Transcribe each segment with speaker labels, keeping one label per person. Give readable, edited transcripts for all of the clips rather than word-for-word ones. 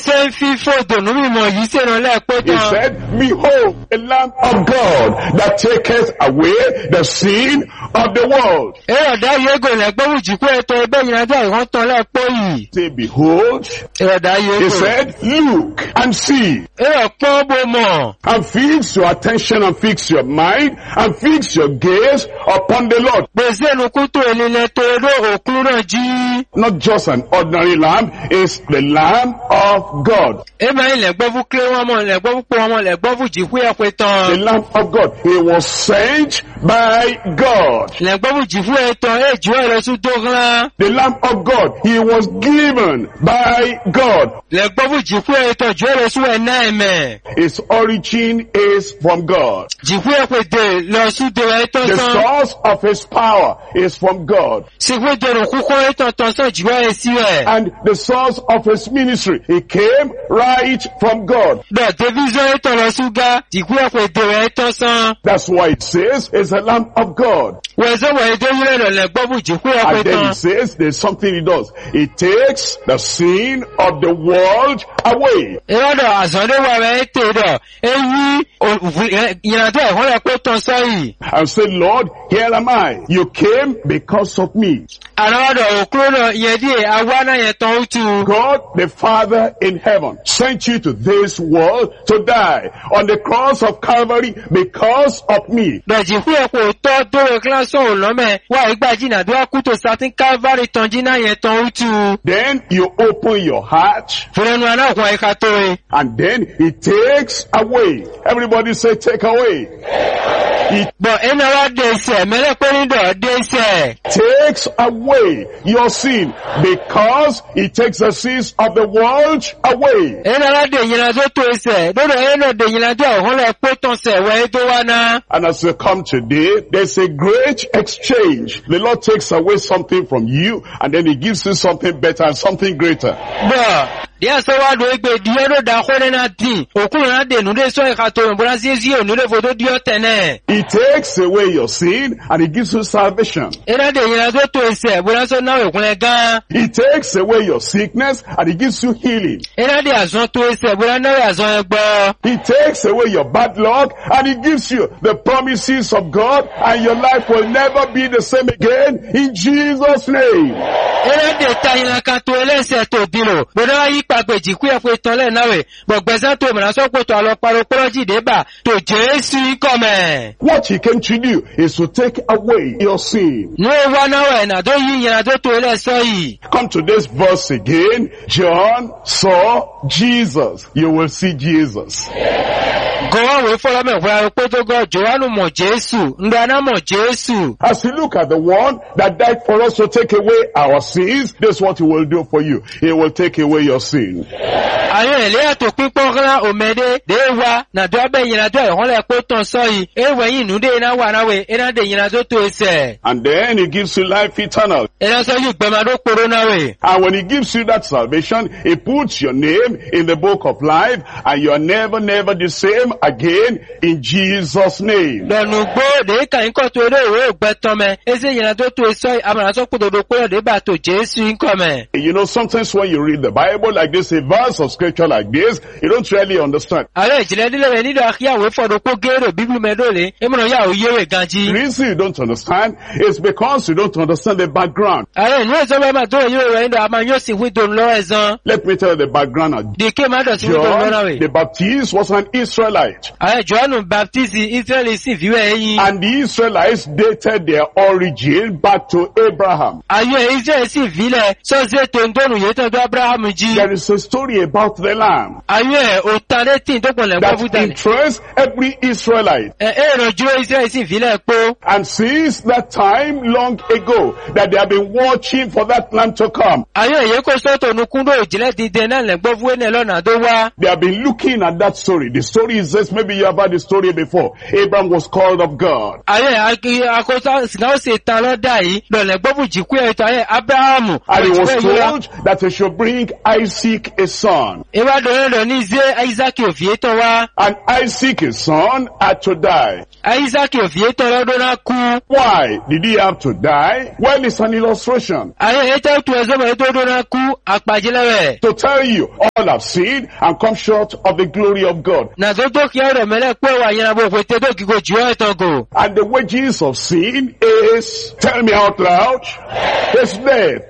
Speaker 1: said,
Speaker 2: behold, the Lamb of God that taketh away the sin of the world. Say, behold, he said, look and see. And fix your attention and fix your mind and fix your gaze upon the Lord. Not just an ordinary lamb, it's the Lamb of God. The Lamb of God. He was sent by God. The Lamb of God. He was given by God. His origin is from God. The source of his power is from God. And the source of his ministry, he came right from God. That's why it says it's the Lamb of God. And then it says there's something he does. He takes the sin of the world away. And say, Lord, here am I. You came because of me. God the Father in heaven sent you to this world to die on the cross of Calvary because of me. Then you open your heart and then he takes away. Everybody say take away. He takes away your sin because he takes the sins of the world away. And as you come today, there's a great exchange. The Lord takes away something from you and then he gives you something better and something greater. He takes away your sin and he gives you salvation. He takes away your sickness and he gives you healing. He takes away your bad luck and he gives you the promises of God, and your life will never be the same again in Jesus' name. What he came to do is to take away your sin. Come to this verse again. John saw Jesus. You will see Jesus. As you look at the one that died for us to take away our sins, this is what he will do for you. He will take away your sin. And then he gives you life eternal. And when he gives you that salvation, he puts your name in the book of life, and you are never the same again in Jesus' name. You know, sometimes when you read the Bible like this, a verse of scripture like this, you don't really understand. The reason you don't understand is because you don't understand the background. Let me tell you the background of John the Baptist was an Israelite. And the Israelites dated their origin back to Abraham. There is a story about the lamb that interests every Israelite. And since that time long ago that they have been watching for that lamb to come, they have been looking at that story. The story is this, maybe you have heard the story before. Abraham was called of God. And he was told that he should bring Isaac a son. son. And Isaac, his son, had to die. Why did he have to die? Well, it's an illustration. To tell you, all have sinned and come short of the glory of God. And the wages of sin is, tell me out loud, is death.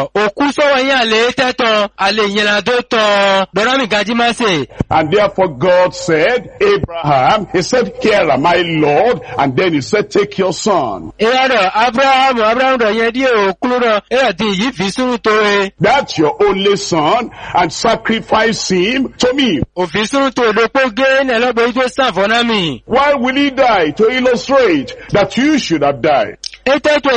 Speaker 2: And therefore God said, Abraham, he said, here am I, Lord. And then he said, take your son. That's your only son, and sacrifice him to me. Why will he die? To illustrate that you should have died. I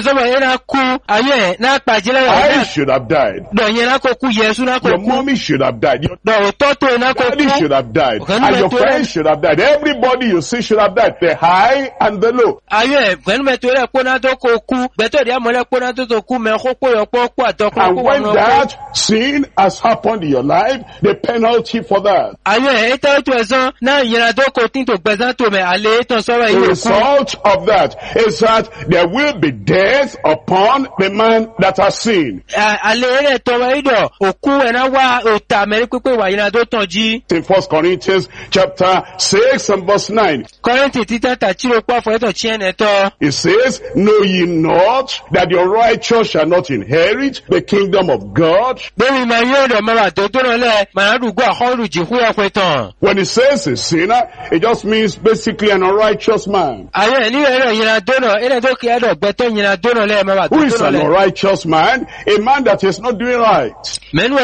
Speaker 2: should have died. Your mommy should have died. Your daddy should have died. And your friends should have died. Everybody you see should have died. The high and the low. And when that sin has happened in your life, the penalty for that, the result of that is that there will be death upon the man that has sinned. In 1 Corinthians chapter 6 and verse 9. It says, know ye not that your righteous shall not inherit the kingdom of God? When it says a sinner, it just means basically an unrighteous man. Who is an unrighteous man? A man that is not doing right.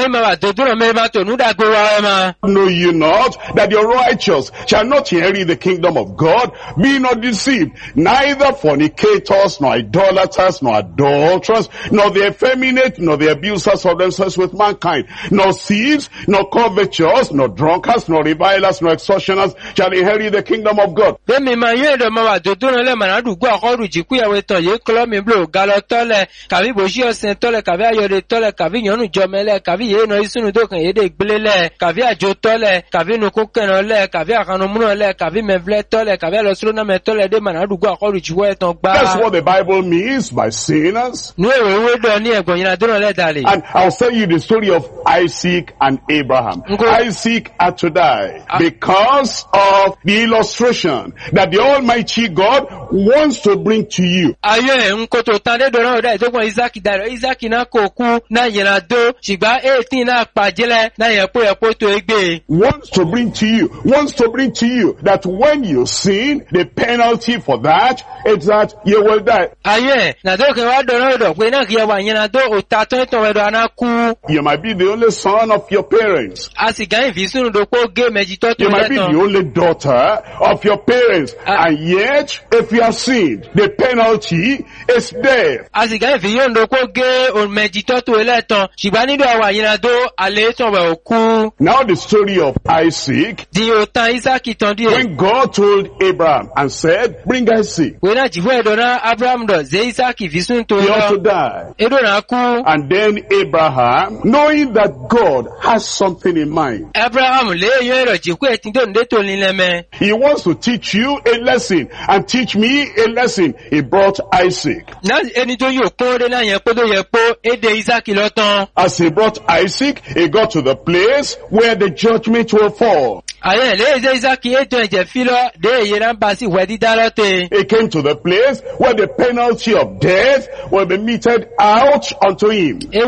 Speaker 2: Know ye not that your righteous shall not inherit the kingdom of God? Be not deceived, neither fornicators, nor idolaters, nor adulterers, nor the effeminate, nor the abusers of themselves with mankind, nor thieves, nor covetous, nor drunkards, nor revilers, nor extortioners shall inherit the kingdom of God. That's what the Bible means by sinners. And I'll tell you the story of Isaac and Abraham. Isaac had to die because of the illustration that the Almighty God wants to bring to you. Wants to bring to you that when you sin, the penalty for that is that you will die. You might be the only son of your parents. You might be the only daughter of your parents. And yet, if you have sinned, the penalty is death. Now the story of Isaac. When God told Abraham and said, bring Isaac, he ought to die. And then Abraham, knowing that God has something in mind, he wants to teach you a lesson and teach me a lesson. He brought Isaac. As he brought Isaac, he got to the place where the judgment will fall. He came to the place where the penalty of death will be meted out unto him. He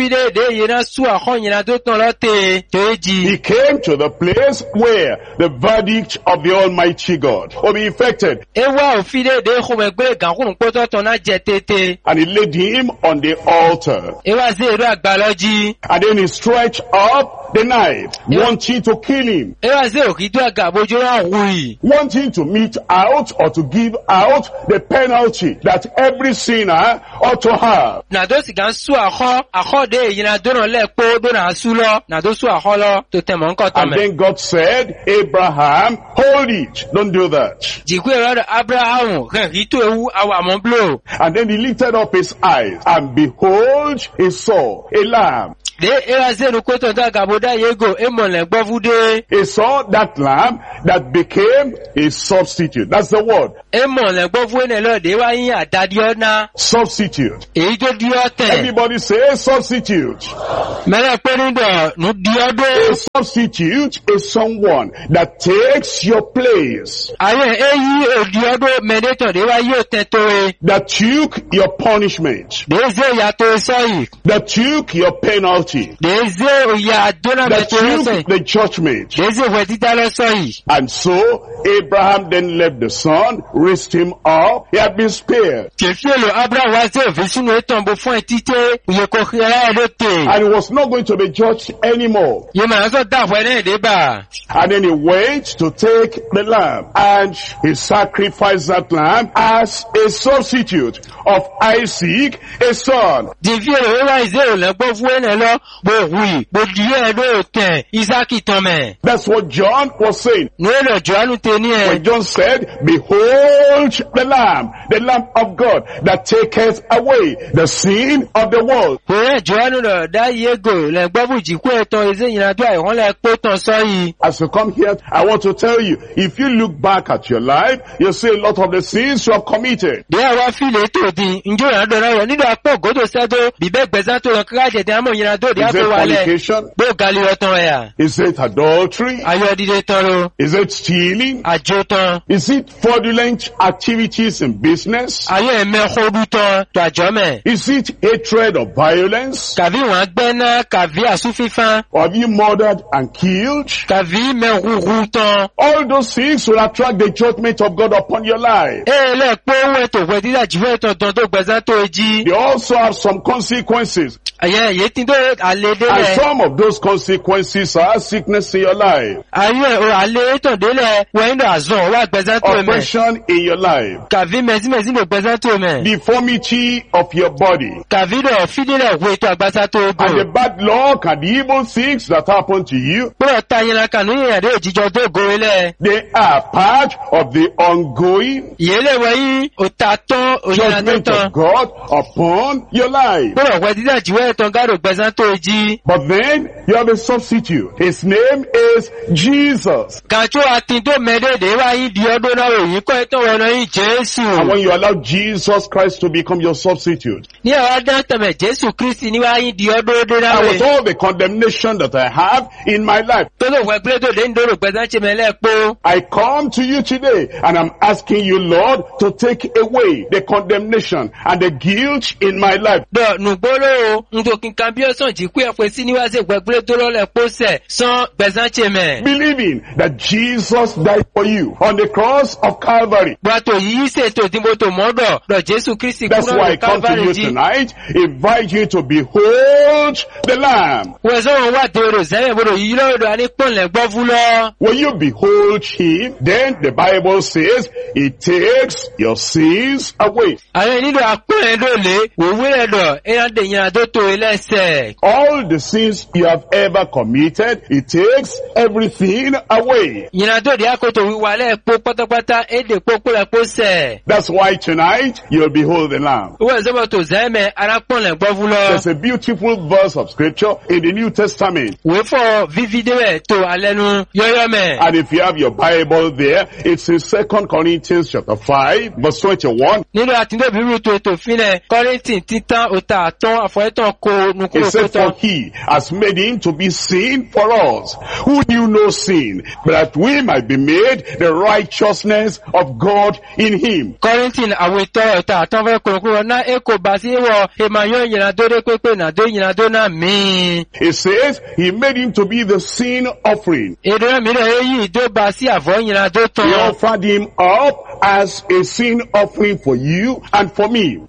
Speaker 2: came to the place where the verdict of the Almighty God will be effected. And he laid him on the altar. And then he stretched up the knife, wanting to kill him, wanting to mete out or to give out the penalty that every sinner ought to have. And then God said, Abraham, hold it, don't do that. And then he lifted up his eyes, and behold, he saw a lamb He saw that lamb that became a substitute. That's the word. Substitute. Everybody say substitute. A substitute is someone that takes your place. That took your punishment. That took your penalty. That took the judgment. And so Abraham then left the son, raised him up. He had been spared. And he was not going to be judged anymore. And then he went to take the lamb, and he sacrificed that lamb as a substitute of Isaac, a son. That's what John was saying. When John said, behold the lamb of God that taketh away the sin of the world. As you come here, I want to tell you, if you look back at your life, you'll see a lot of the sins you have committed. Is it fornication? Is it adultery? Is it stealing? Is it fraudulent activities in business? Is it hatred or violence? Or have you murdered and killed? All those things will attract the judgment of God upon your life. They also have some consequences. And some of those consequences are sickness in your life, oppression in your life, deformity of your body, and the bad luck and the evil things that happen to you. They are part of the ongoing judgment of God upon your life. But then you have a substitute. His name is Jesus. And when you allow Jesus Christ to become your substitute, and with all the condemnation that I have in my life, I come to you today and I'm asking you, Lord, to take away the condemnation and the guilt in my life. Believing that Jesus died for you on the cross of Calvary. That's why I come to you tonight, invite you to behold the Lamb. When you behold Him, then the Bible says, He takes your sins away. All the sins you have ever committed, He takes everything away. That's why tonight you'll behold the Lamb. There's a beautiful verse of scripture in the New Testament. And if you have your Bible there, it's in 2 Corinthians chapter 5, verse 21. It says, for He has made Him to be sin for us, who knew no sin, but that we might be made the righteousness of God in Him. It says, He made Him to be the sin offering. He offered Him up as a sin offering for you and for me.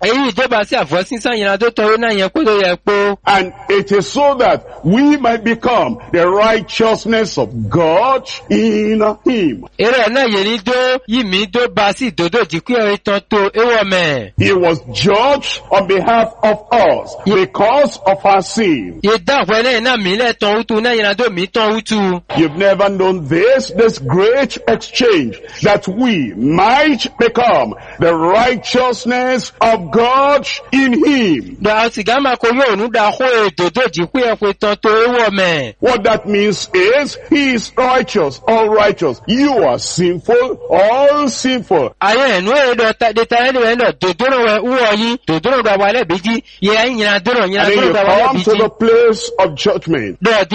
Speaker 2: And it is so that we might become the righteousness of God in Him. He was judged on behalf of us because of our sin. You've never known this great exchange, that we might might become the righteousness of God in him.
Speaker 1: What
Speaker 2: that means is, he is righteous, all righteous. You are sinful, all sinful.
Speaker 1: And then you come
Speaker 2: to the place of judgment.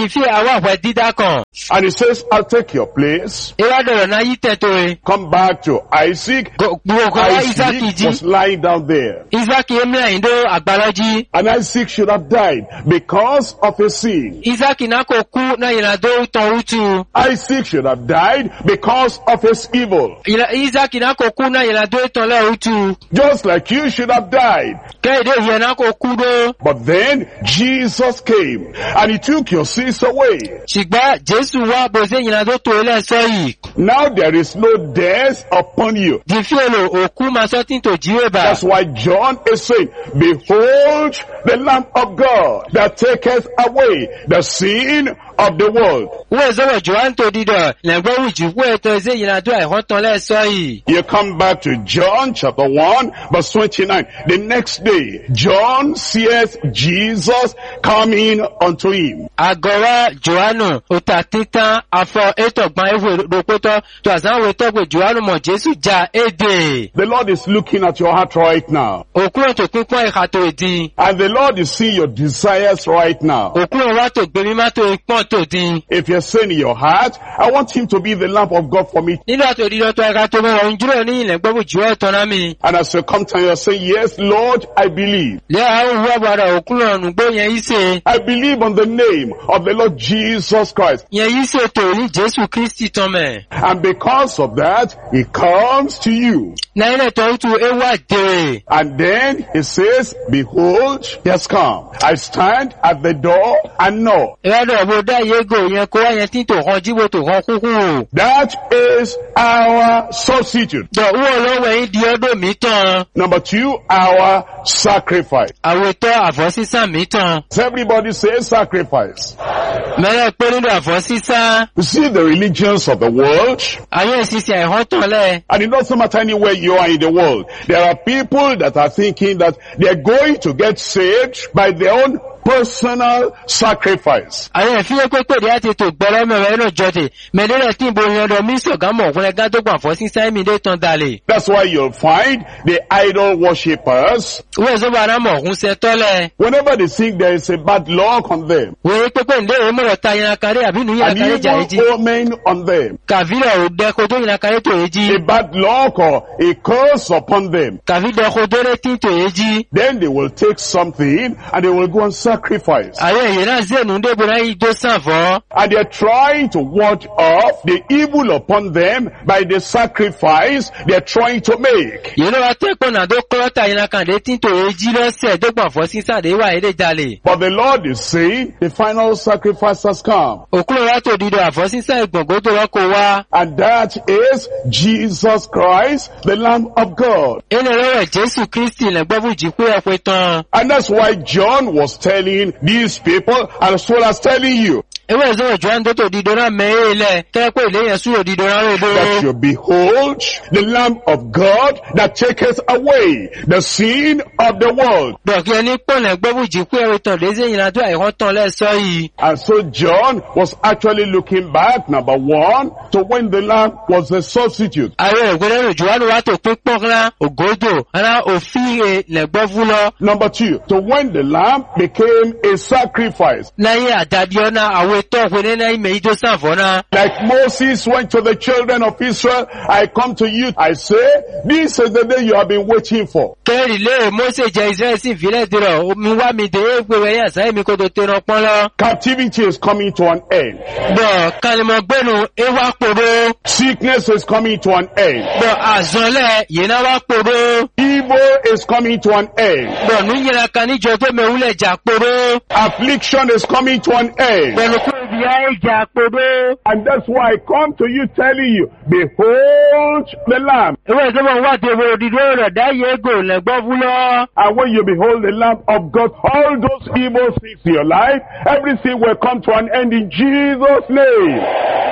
Speaker 2: And he says, I'll take your place. Come back to Isaac. Isaac was lying down there. And Isaac should have died because of his sin. Isaac should have died because of his evil. Just like you should have died. But then Jesus came and he took your sins away. Now there is no death upon you. That's why John is saying, behold the Lamb of God that taketh away the sin of the world. You come back to John chapter 1 verse 29. The next day, John seeth Jesus coming unto him. The Lord is looking at your heart right now. And the Lord is seeing your desires right now. If you're saying in your heart, I want him to be the lamp of God for me. And as you come to you say, yes, Lord, I believe. I believe on the name of the Lord Jesus Christ. And because of that, he comes to you. And then he says, behold, he has come. I stand at the door and knock. That is our substitute. Number 2, our sacrifice. Everybody says sacrifice. You see the religions of the world, and it doesn't matter anywhere you are in the world. There are people that are thinking that they are going to get saved by their own personal sacrifice. That's why you'll find the idol worshippers, whenever they think there is a bad luck on them, an evil omen on them, a bad luck or a curse upon them, then they will take something and they will go and sacrifice. And they are trying to ward off the evil upon them by the sacrifice they are trying to make. But the Lord is saying the final sacrifice has come. And that is Jesus Christ, the Lamb of God. And that's why John was telling these people as well as telling you that you behold the Lamb of God that taketh away the sin of the world. And so John was actually looking back, number 1, to when the Lamb was a substitute. Number 2, to when the Lamb became a sacrifice. Like Moses went to the children of Israel, I come to you, I say, this is the day you have been waiting for. Captivity is coming to an end. Sickness is coming to an end. Evil is coming to an end. Affliction is coming to an end. And that's why I come to you telling you, behold the Lamb. And when you behold the Lamb of God, all those evil things in your life, everything will come to an end in Jesus' name.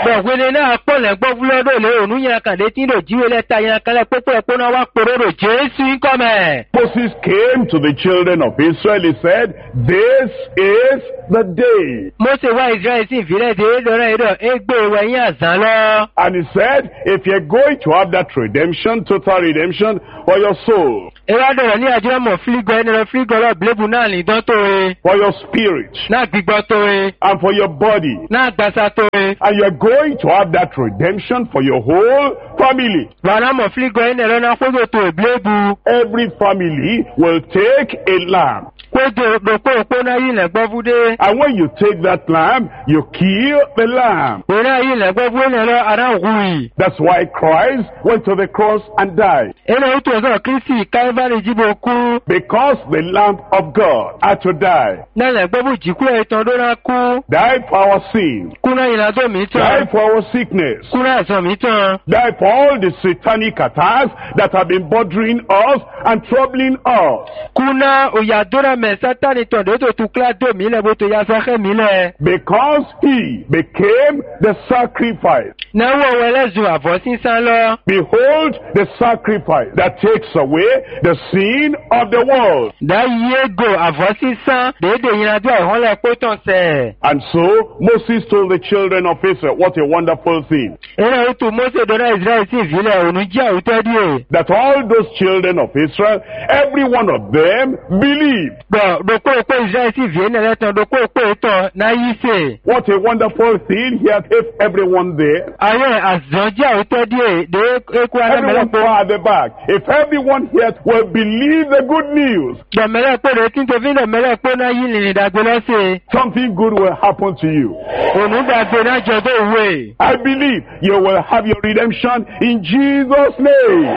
Speaker 1: Bọ̀gbẹ́ni náà pọ̀lẹ̀ gbọ́ fúlọ́dọ̀ lé òun yẹn kàdé tí lò jíwé lẹ́ta yẹn kalẹ̀ pépé ẹ̀kọ́ náà wá pòròrò Jésù ń kọ́ mẹ́.
Speaker 2: Moses came to the children of Israel. He said, "This is the day."
Speaker 1: Mósè wá Israẹli sí ìfilẹ̀ dé lọ́rọ̀ ìrọ̀ égbé wẹ̀yìn àzán lọ.
Speaker 2: And he said, if you're going to have that redemption, total redemption for your soul,
Speaker 1: Ìwádọ̀rọ̀ ní àjọ mọ̀ fílígọ̀ ẹni rẹ̀ fílígọ̀ lọ bílébù náà nìdán tó re.
Speaker 2: for your spirit,
Speaker 1: Náà gbígbọ́ tó re.
Speaker 2: and for your body.
Speaker 1: Náà gbàsá tó re.
Speaker 2: And you're going to have that redemption for your whole family.
Speaker 1: Bàrá mọ̀ fílígọ̀ ẹni rẹ̀ náà kójò tó ìbílébù.
Speaker 2: Every family will take a lamb.
Speaker 1: Kójò dòpó òpó náà yìí lẹ̀ gbọ́ fúdé.
Speaker 2: And when you take that lamb, you kill the lamb.
Speaker 1: Òun náà yìí lẹ̀ gbọ́ fúdé lọ ará òhùrì.
Speaker 2: That's why Christ went to the cross and died.
Speaker 1: Ẹnà ètò ọ̀sán Kristi Káífárì jíbo kú.
Speaker 2: Because the Lamb of God had to die.
Speaker 1: Náà lẹ̀ gbọ́ bù jìkú ẹ̀tàn ló náà kú.
Speaker 2: Die for our sin.
Speaker 1: Kú náà ìlàjọ́ mi
Speaker 2: Die
Speaker 1: tán.
Speaker 2: for our sickness.
Speaker 1: Kú náà ẹ̀sán mi tán.
Speaker 2: Die for all the satanic attacks that have been bothering us and troubling us.
Speaker 1: Kú náà òyàdúrà mẹ́ sátánì tàn dé tó tu kíládò mi lẹ̀ bó tó yá sọ́kẹ́ mi lẹ̀.
Speaker 2: Because he became the sacrifice.
Speaker 1: Náà wọ̀ wẹ̀lẹ́zù àbọ̀ sísán lọ.
Speaker 2: Behold the sacrifice that takes away the sin of the world.
Speaker 1: Dá yégo àbọ̀ sísán déédé ìrìnàjò àìhọ́lẹ̀ pé tàn sẹ̀.
Speaker 2: And so Moses told the children of Israel, what a wonderful thing,
Speaker 1: Ẹnà ètò Mósè dọ́nà Ìsírẹ́lì sí ìfilẹ̀ òun jẹ́ àwùtọ́ díẹ̀.
Speaker 2: that all those children of Israel, every one of them believed.
Speaker 1: Gbọ̀ dòkó òpó Ìsírẹ́lì sí ìfìyẹ́ nílẹ̀ tán dòkó òpó ìtàn náà yí sè.
Speaker 2: What a wonderful thing, he had if everyone there.
Speaker 1: Ayé àzàn jẹ́ àwùtọ́ díẹ̀ dé eku
Speaker 2: Everyone
Speaker 1: alámẹ́lẹ́pọ̀.
Speaker 2: at the back. If everyone here will believe the good news,
Speaker 1: Dẹ̀mẹ́lẹ́pọ̀ rẹ̀ tí ń tòfin dẹ̀mẹ́lẹ́pọ̀ náà yí nìrìn dàgbé lọ́sẹ̀.
Speaker 2: something good will happen to you.
Speaker 1: Òun dàgbé náà jọ̀dọ̀ òwe.
Speaker 2: I believe you will have your redemption in Jesus' name.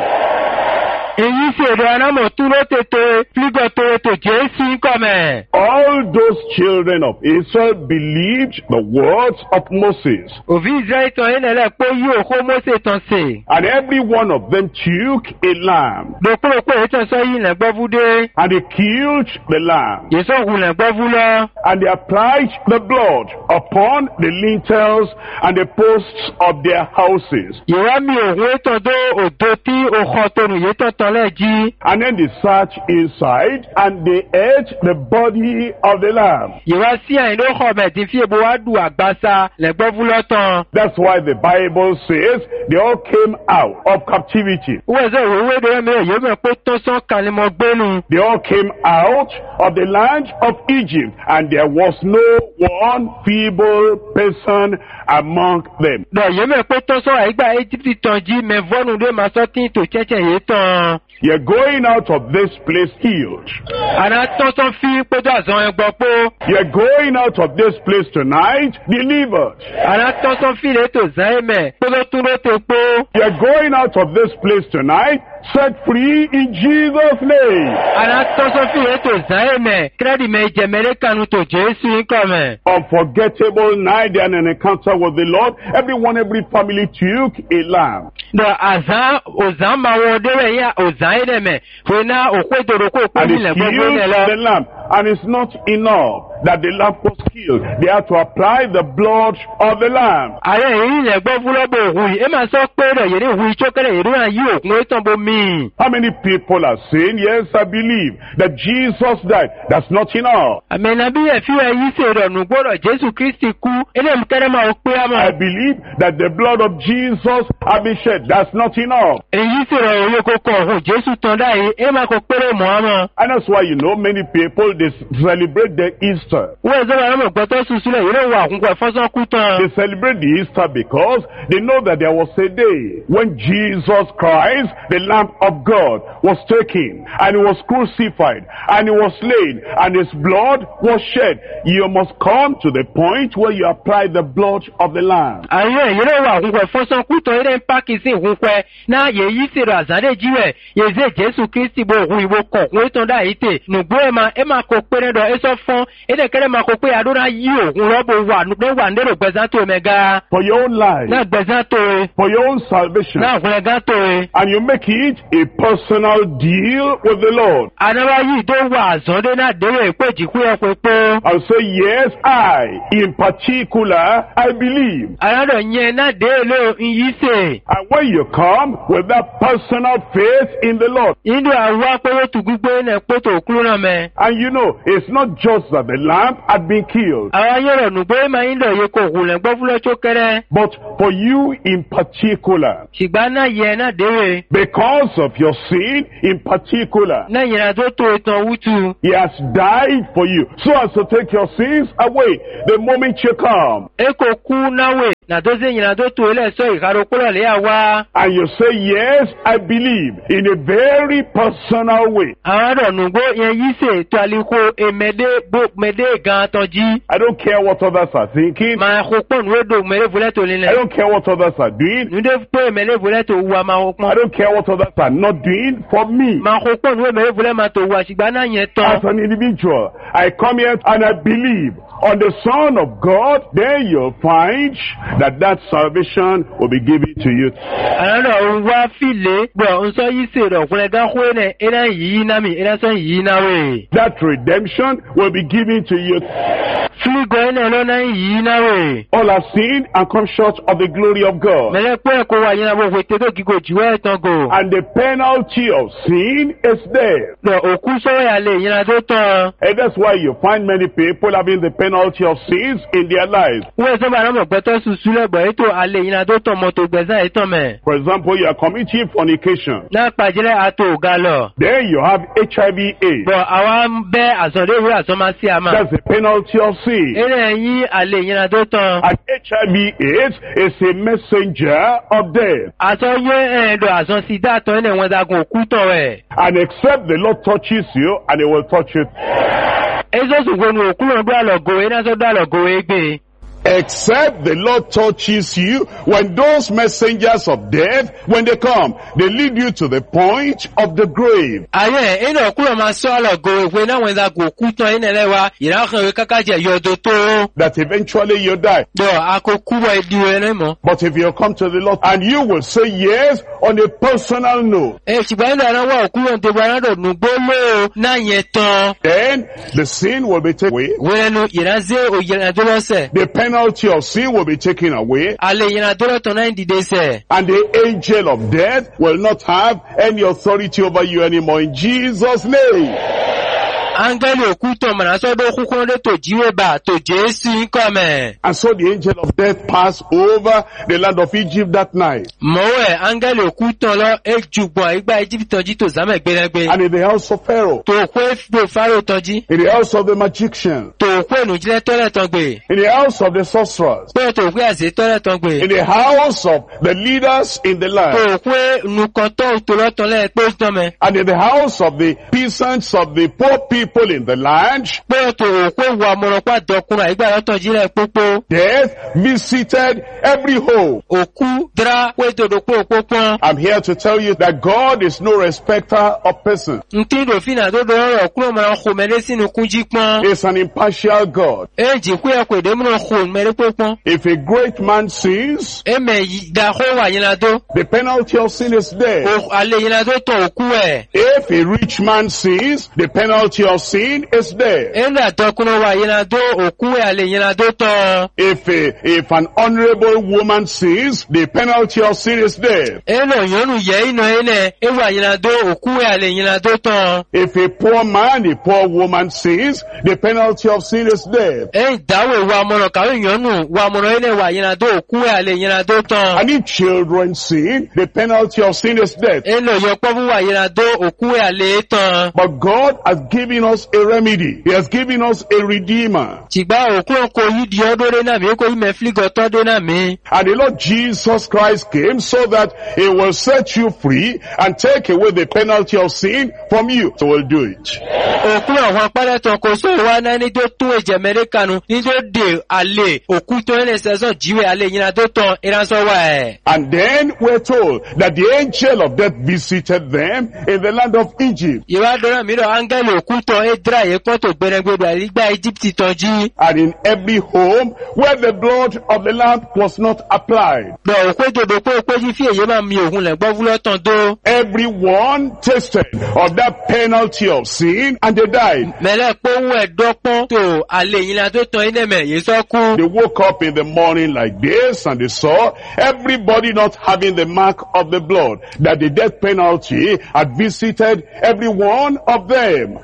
Speaker 1: Èyí ṣèrò anámọ̀ tún ló tètè fígọ̀ tó ètò Jésù ń kọ̀ mẹ́.
Speaker 2: All those children of Israel believed the words of Moses.
Speaker 1: Òfin Ìsírẹ́lì tán yín lẹ́lẹ́ pé yí òkó Mósè tán sè.
Speaker 2: And every one of them took a lamb.
Speaker 1: Dòkó òpó ìtàn sọ yín lẹ̀ gbọ́ fúdé.
Speaker 2: And they killed the lamb.
Speaker 1: Yèsò òhun lẹ̀ gbọ́ fú lọ.
Speaker 2: And they applied the blood upon the lintels and the posts of their houses.
Speaker 1: Ìwá mi òhun ètò tó òdo tí òkò tónù yé tán tán lẹ́ jí.
Speaker 2: And then they searched inside and they ate the body of the lamb.
Speaker 1: Ìwá sí àyìn ló kọ̀ mẹ́ tí fi èbó wá dù àgbàsá lẹ̀ gbọ́ fú lọ tán.
Speaker 2: That's why the Bible says they all came out of captivity.
Speaker 1: Wọ́n ẹ̀sẹ̀ òwe dé mi èyí mẹ́ pé tó sán kan ni mo gbénu.
Speaker 2: They all came out of the land of Egypt, and there was no one feeble person among them.
Speaker 1: Dọ̀ yé mẹ́ pé tó sán àyígbà Íjíbítì tán jí mẹ́fọ́nù lé màá sọ́ tí tò chẹ́chẹ́ yé tán.
Speaker 2: You're going out of this place healed.
Speaker 1: Àná tó sán fi péjọ àzán ẹgbọ́ pé.
Speaker 2: You're going out of this place tonight delivered.
Speaker 1: Àná tó sán fi lè tò zán ẹ̀mẹ̀ pé ló tún ló tè pé.
Speaker 2: You're going out of this place tonight set free in Jesus' name.
Speaker 1: Àná tó sán fi lè tò zán ẹ̀mẹ̀ kírẹ́dì mẹ́ ìjẹ̀mẹ́rẹ́ kanu tò Jésù ń kọ̀ mẹ́.
Speaker 2: Unforgettable night and an encounter with the Lord. Everyone, every family took a lamb.
Speaker 1: Dọ̀ àzán òzán máa wọ ọdẹ́rẹ́ yá òzán ẹ̀dẹ̀mẹ̀ fún iná òkú ìdòdòkó òkú
Speaker 2: And
Speaker 1: nílẹ̀
Speaker 2: they
Speaker 1: gbogbo
Speaker 2: killed
Speaker 1: ilẹ̀ lọ.
Speaker 2: the lamb. And it's not enough that the lamb was killed. They had to apply the blood of the lamb.
Speaker 1: Ààrẹ èyí ilẹ̀ gbọ́ fúlọ́bù òhun yìí. Ẹ máa sọ pé rẹ̀ yẹ̀rẹ̀ òhun ìṣókẹ́rẹ̀ yẹ̀rẹ̀ náà yí òkun ètò bomi.
Speaker 2: How many people are saying, yes, I believe that Jesus died? That's not enough.
Speaker 1: Àmẹ́nà bí ẹ̀fí ẹ̀ yí ṣe ìrọ̀nù gbọ́dọ̀ Jésù Kristi kú. Eléyìí kẹ́rẹ́ máa pé á mọ̀.
Speaker 2: I believe that the blood of Jesus has been shed. That's not enough.
Speaker 1: Èyí sì rọ̀ òye kókó ọ̀hún Jésù tán dáyé. Ẹ máa kó péré mọ́ á mọ̀.
Speaker 2: And that's why you know many people, they celebrate the Easter.
Speaker 1: Wọ́n ẹ̀sọ́ wa lọ́mọ̀ gbọ́tọ́ sùn sílẹ̀ yìí ló wà àkúnkọ́ ẹ̀fọ́sán kú tán.
Speaker 2: They celebrate the Easter because they know that there was a day when Jesus Christ, the Lamb of God, was taken and he was crucified and he was slain and his blood was shed. You must come to the point where you apply the blood of the Lamb.
Speaker 1: Àyè yìí ló wà àkúnkọ́ ẹ̀fọ́sán kú tán ilé ń pákì sí ìhùnkọ́ náà yẹ yí sì rọ̀ àzádé jíwẹ̀ yẹ zé Jésù Kristi bo òhun ìwò kọ̀ òhun ètò dáyé tè nùgbó ẹ̀ máa ko pere do eso fon ede kere ma ko pe adora yi ogun robo wa no wa ndero gbezan to mega
Speaker 2: for your own life,
Speaker 1: na gbezan to
Speaker 2: for your own salvation,
Speaker 1: na gbezan to
Speaker 2: and you make it a personal deal with the Lord.
Speaker 1: Anaba yi do wa zonde na dewe pe jiku e pepo.
Speaker 2: I'll say, yes, in particular, I believe.
Speaker 1: Anado yen na de lo yi se.
Speaker 2: And when you come with that personal faith in the Lord,
Speaker 1: Indo awa pe to gugbe na poto klona me.
Speaker 2: and you know, it's not just that the lamb had been killed,
Speaker 1: Awa yoro nugbe ma indo ye ko hulen gbo fulo chokere.
Speaker 2: but for you in particular,
Speaker 1: Sigba na yen na dewe.
Speaker 2: because of your sin in particular,
Speaker 1: Na yen na do to etan wutu.
Speaker 2: he has died for you, so as to take your sins away the moment you come.
Speaker 1: Eko ku na we. Na do se yen na do to ele so ikaro kolo le awa.
Speaker 2: And you say, yes, I believe, in a very personal way.
Speaker 1: Anado nugbo yen yi se to aliko emede bo mede gan tonji.
Speaker 2: I don't care what others are thinking.
Speaker 1: Ma ko pon we do mele vule to lele.
Speaker 2: I don't care what others are doing.
Speaker 1: Nude pe mele vule to wa ma ko
Speaker 2: I don't care what others are not doing for me.
Speaker 1: ma ko pon we mele vule ma to wa sigba na yen
Speaker 2: As
Speaker 1: ton.
Speaker 2: an individual, I come here and I believe on the Son of God, then you'll find that salvation will be given to you.
Speaker 1: Anado wa file bo nso yi se do kule ga ho ne ina yi na mi ina so yi na we.
Speaker 2: That redemption will be given to you.
Speaker 1: Fili go ina lo na yi na we.
Speaker 2: All have sinned and come short of the glory of God.
Speaker 1: Mele pe ko wa yin na bo wete do gigo jiwe ton go.
Speaker 2: And the penalty of sin is death.
Speaker 1: Do oku so ya le yin na do ton.
Speaker 2: And that's why you find many people having the penalty of sins in their lives.
Speaker 1: We so ba na mo pe to susu le bo eto ale yin na do ton mo to gbezan eton me.
Speaker 2: For example, you are committing fornication.
Speaker 1: Na pajile ato ga lo.
Speaker 2: Then you have HIV/AIDS.
Speaker 1: Bo awa be asode we asoma si ama.
Speaker 2: That's the penalty of sin.
Speaker 1: Ere yin ale yin na do ton.
Speaker 2: And HIV/AIDS is a messenger of death.
Speaker 1: Aso ye do ason si da ton ne won da gun oku ton we.
Speaker 2: And except the Lord touches you, and he will touch you.
Speaker 1: Ezo su gonu oku lo gba lo go ina so da lo go egbe.
Speaker 2: Except the Lord touches you, when those messengers of death, when they come, they lead you to the point of the grave.
Speaker 1: Aye ina oku lo ma so lo go egbe na won da gun oku ton ina lewa ira kan we kakaje yodo to.
Speaker 2: That eventually you die.
Speaker 1: Do akoku bo edi we ne mo.
Speaker 2: But if you come to the Lord, and you will say yes on a personal note,
Speaker 1: Sigba ina na wa oku lo te gba na do nugbo lo na yen ton.
Speaker 2: then the sin will be taken away.
Speaker 1: We nu iraze o yin do lo se.
Speaker 2: The penalty of sin will be taken away.
Speaker 1: Ale yin do lo ton na ndide se.
Speaker 2: And the angel of death will not have any authority over you anymore in Jesus' name.
Speaker 1: Angeli okuto mana so do kukunde to jiwe ba to Jesu nkome.
Speaker 2: And so the angel of death passed over the land of Egypt that night.
Speaker 1: Mowe angeli okuto lo ejugbon igba Egypt toji to zame gberegbe.
Speaker 2: And in the house of Pharaoh,
Speaker 1: To kwe fbo Pharaoh toji.
Speaker 2: in the house of the magician,
Speaker 1: To kwe nujile tole tongbe.
Speaker 2: in the house of the sorcerers,
Speaker 1: Pe to kwe ase tole
Speaker 2: in
Speaker 1: tongbe.
Speaker 2: the house of the leaders in the land,
Speaker 1: To kwe nukoto to lo tole pe tome.
Speaker 2: and in the house of the peasants of the poor people in the land,
Speaker 1: Pe to kwe wa moronpa dokuna igba lo toji le popo.
Speaker 2: death visited every home.
Speaker 1: Oku dra kwe to do kwe opopon.
Speaker 2: I'm here to tell you that God is no respecter of persons.
Speaker 1: Ntindo fina do do ro kuro mara khomele sinu kunji pon.
Speaker 2: He's an impartial God.
Speaker 1: Eji kwe kwe de mo khon mere popon.
Speaker 2: If a great man sins,
Speaker 1: Eme da ho wa yina do.
Speaker 2: the penalty of sin is death.
Speaker 1: O ale yina do to oku e.
Speaker 2: If a rich man sins, the penalty of sin is death.
Speaker 1: Enda to kuno wa yina do oku e ale yina do to.
Speaker 2: If an honorable woman sins, the penalty of sin is death.
Speaker 1: Eno yonu ye ino ene e wa yina do oku e ale yina do to.
Speaker 2: If a poor man, a poor woman sins, the penalty of sin is death.
Speaker 1: E dawe wa mono ka yonu wa mono ene wa yina do oku e ale yina do to.
Speaker 2: And if children sin, the penalty of sin is death.
Speaker 1: Eno yo pobu wa yina do oku e ale to.
Speaker 2: But God has given us a remedy. He has given us a redeemer.
Speaker 1: Tigba oku ko yi di odore na mi ko yi me fligo to do na mi.
Speaker 2: And the Lord Jesus Christ came so that He will set you free and take away the penalty of sin from you. So we'll do it.
Speaker 1: Oku àwọn apárẹ́ tán kò sọ wá náà ní tó tún ẹ̀jẹ̀ mẹ́ríkànù ní tó dé àlè òkú tó ń lẹ́sẹ̀ sọ jíwé àlè yìí náà tó tán ìránṣọ́ wà ẹ̀.
Speaker 2: And then we're told that the angel of death visited them in the land of Egypt.
Speaker 1: Ìwádọ́rọ̀ mìíràn áńgẹ́lì òkú tó ton edra ye kon to gbenegbedo aligba Egypt tonji.
Speaker 2: And in every home where the blood of the lamb was not applied, everyone tasted of that penalty of sin and they died. They woke up in the morning like this and they saw everybody not having the mark of the blood, that the death penalty had visited every one of them.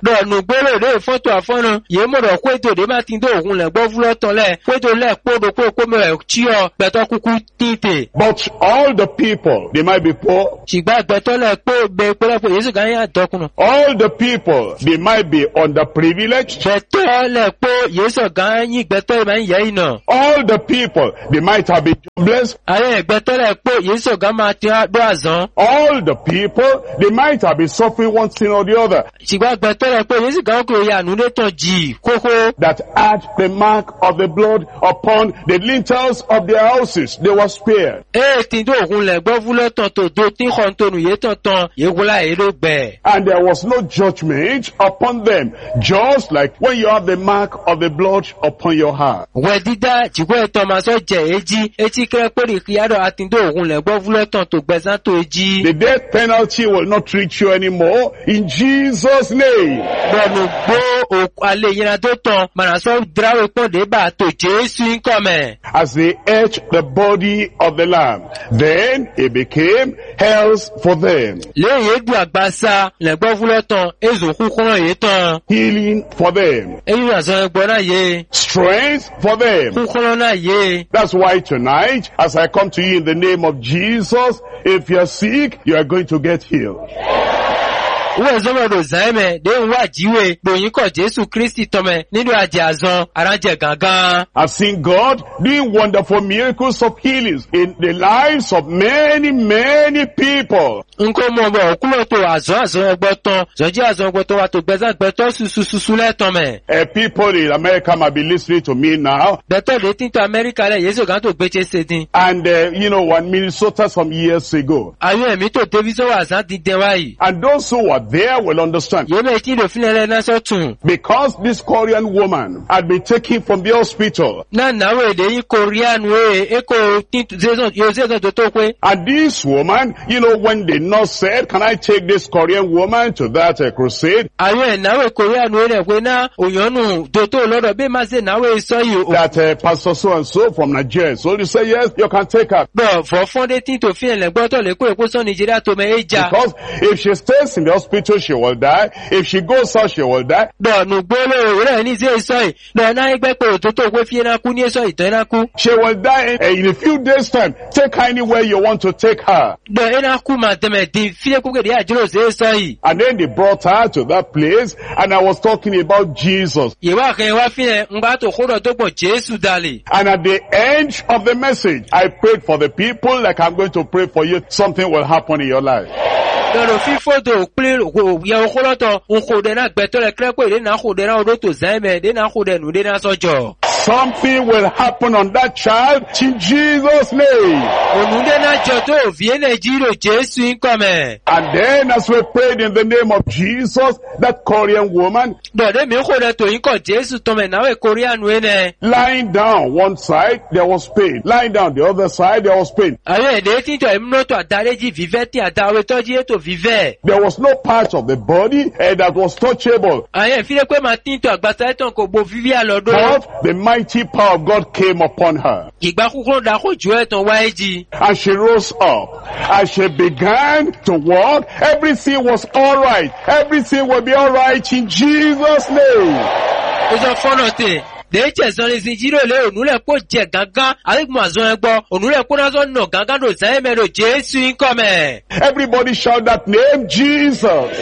Speaker 2: But all the people, they might be poor. All the people, they might be underprivileged. All the people, they might have been jobless. All the people, they might have been suffering one thing or the other. That had the mark of the blood upon the lintels of their houses, they were spared. And there was no judgment upon them, just like when you have the mark of the blood upon your heart. The death penalty will not reach you anymore in Jesus' name. As they ate the body of the lamb, then it became health for them, healing for them, strength for them. That's why tonight, as I come to you in the name of Jesus, if you're sick, you are going to get healed. I've seen God doing wonderful miracles of healings in the lives of many, many people. People in America might be listening to me now. And one Minnesota some years ago. And those who were there will understand. Because this Korean woman had been taken from the hospital. And this woman, when the nurse said, "Can I take this Korean woman to that crusade?" That Pastor so and so from Nigeria. So you say, yes, you can take her. Because if she stays in the hospital, she will die. If she goes out, she will die. She will die in a few days' time. Take her anywhere you want to take her. And then they brought her to that place, and I was talking about Jesus. And at the end of the message, I prayed for the people like I'm going to pray for you. Something will happen in your life. Something will happen on that child in Jesus' name. And then as we prayed in the name of Jesus, that Korean woman lying down one side, there was pain. Lying down the other side, there was pain. There was no part of the body that was touchable. But the mighty power of God came upon her. And she rose up. As she began to walk, everything was alright. Everything will be alright in Jesus' name. Everybody shout that name, Jesus.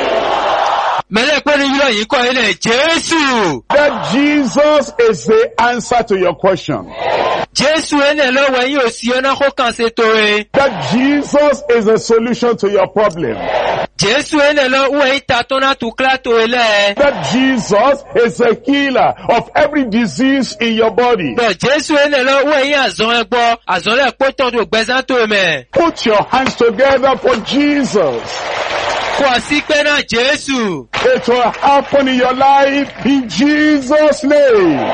Speaker 2: That Jesus is the answer to your question. That Jesus is the solution to your problem. That Jesus is the healer of every disease in your body. Put your hands together for Jesus.
Speaker 1: Fọ́ sí pé náà Jésù.
Speaker 2: It will happen in your life in Jesus' name.